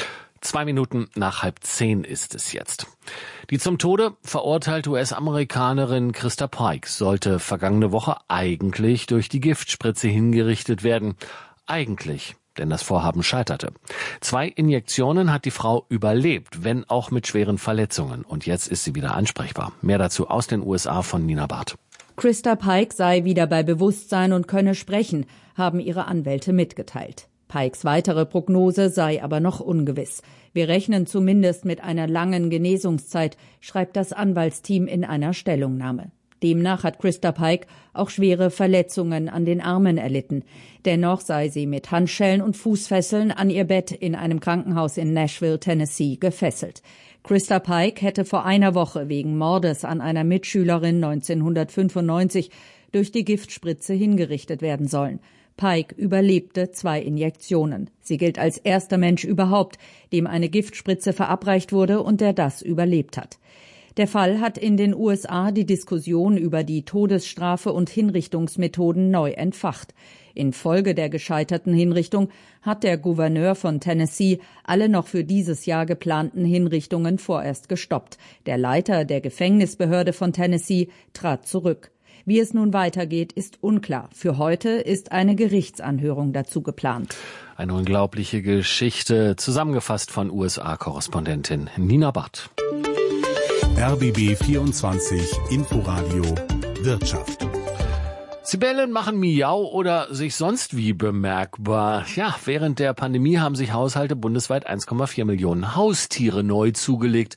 9:02 ist es jetzt. Die zum Tode verurteilte US-Amerikanerin Krista Pike sollte vergangene Woche eigentlich durch die Giftspritze hingerichtet werden. Eigentlich, denn das Vorhaben scheiterte. 2 Injektionen hat die Frau überlebt, wenn auch mit schweren Verletzungen. Und jetzt ist sie wieder ansprechbar. Mehr dazu aus den USA von Nina Barth. Krista Pike sei wieder bei Bewusstsein und könne sprechen, haben ihre Anwälte mitgeteilt. Pikes weitere Prognose sei aber noch ungewiss. Wir rechnen zumindest mit einer langen Genesungszeit, schreibt das Anwaltsteam in einer Stellungnahme. Demnach hat Krista Pike auch schwere Verletzungen an den Armen erlitten. Dennoch sei sie mit Handschellen und Fußfesseln an ihr Bett in einem Krankenhaus in Nashville, Tennessee, gefesselt. Krista Pike hätte vor einer Woche wegen Mordes an einer Mitschülerin 1995 durch die Giftspritze hingerichtet werden sollen. Pike überlebte 2 Injektionen. Sie gilt als erster Mensch überhaupt, dem eine Giftspritze verabreicht wurde und der das überlebt hat. Der Fall hat in den USA die Diskussion über die Todesstrafe und Hinrichtungsmethoden neu entfacht. Infolge der gescheiterten Hinrichtung hat der Gouverneur von Tennessee alle noch für dieses Jahr geplanten Hinrichtungen vorerst gestoppt. Der Leiter der Gefängnisbehörde von Tennessee trat zurück. Wie es nun weitergeht, ist unklar. Für heute ist eine Gerichtsanhörung dazu geplant. Eine unglaubliche Geschichte, zusammengefasst von USA-Korrespondentin Nina Barth. RBB 24 Inforadio Wirtschaft. Zibellen machen Miau oder sich sonst wie bemerkbar. Ja, während der Pandemie haben sich Haushalte bundesweit 1,4 Millionen Haustiere neu zugelegt.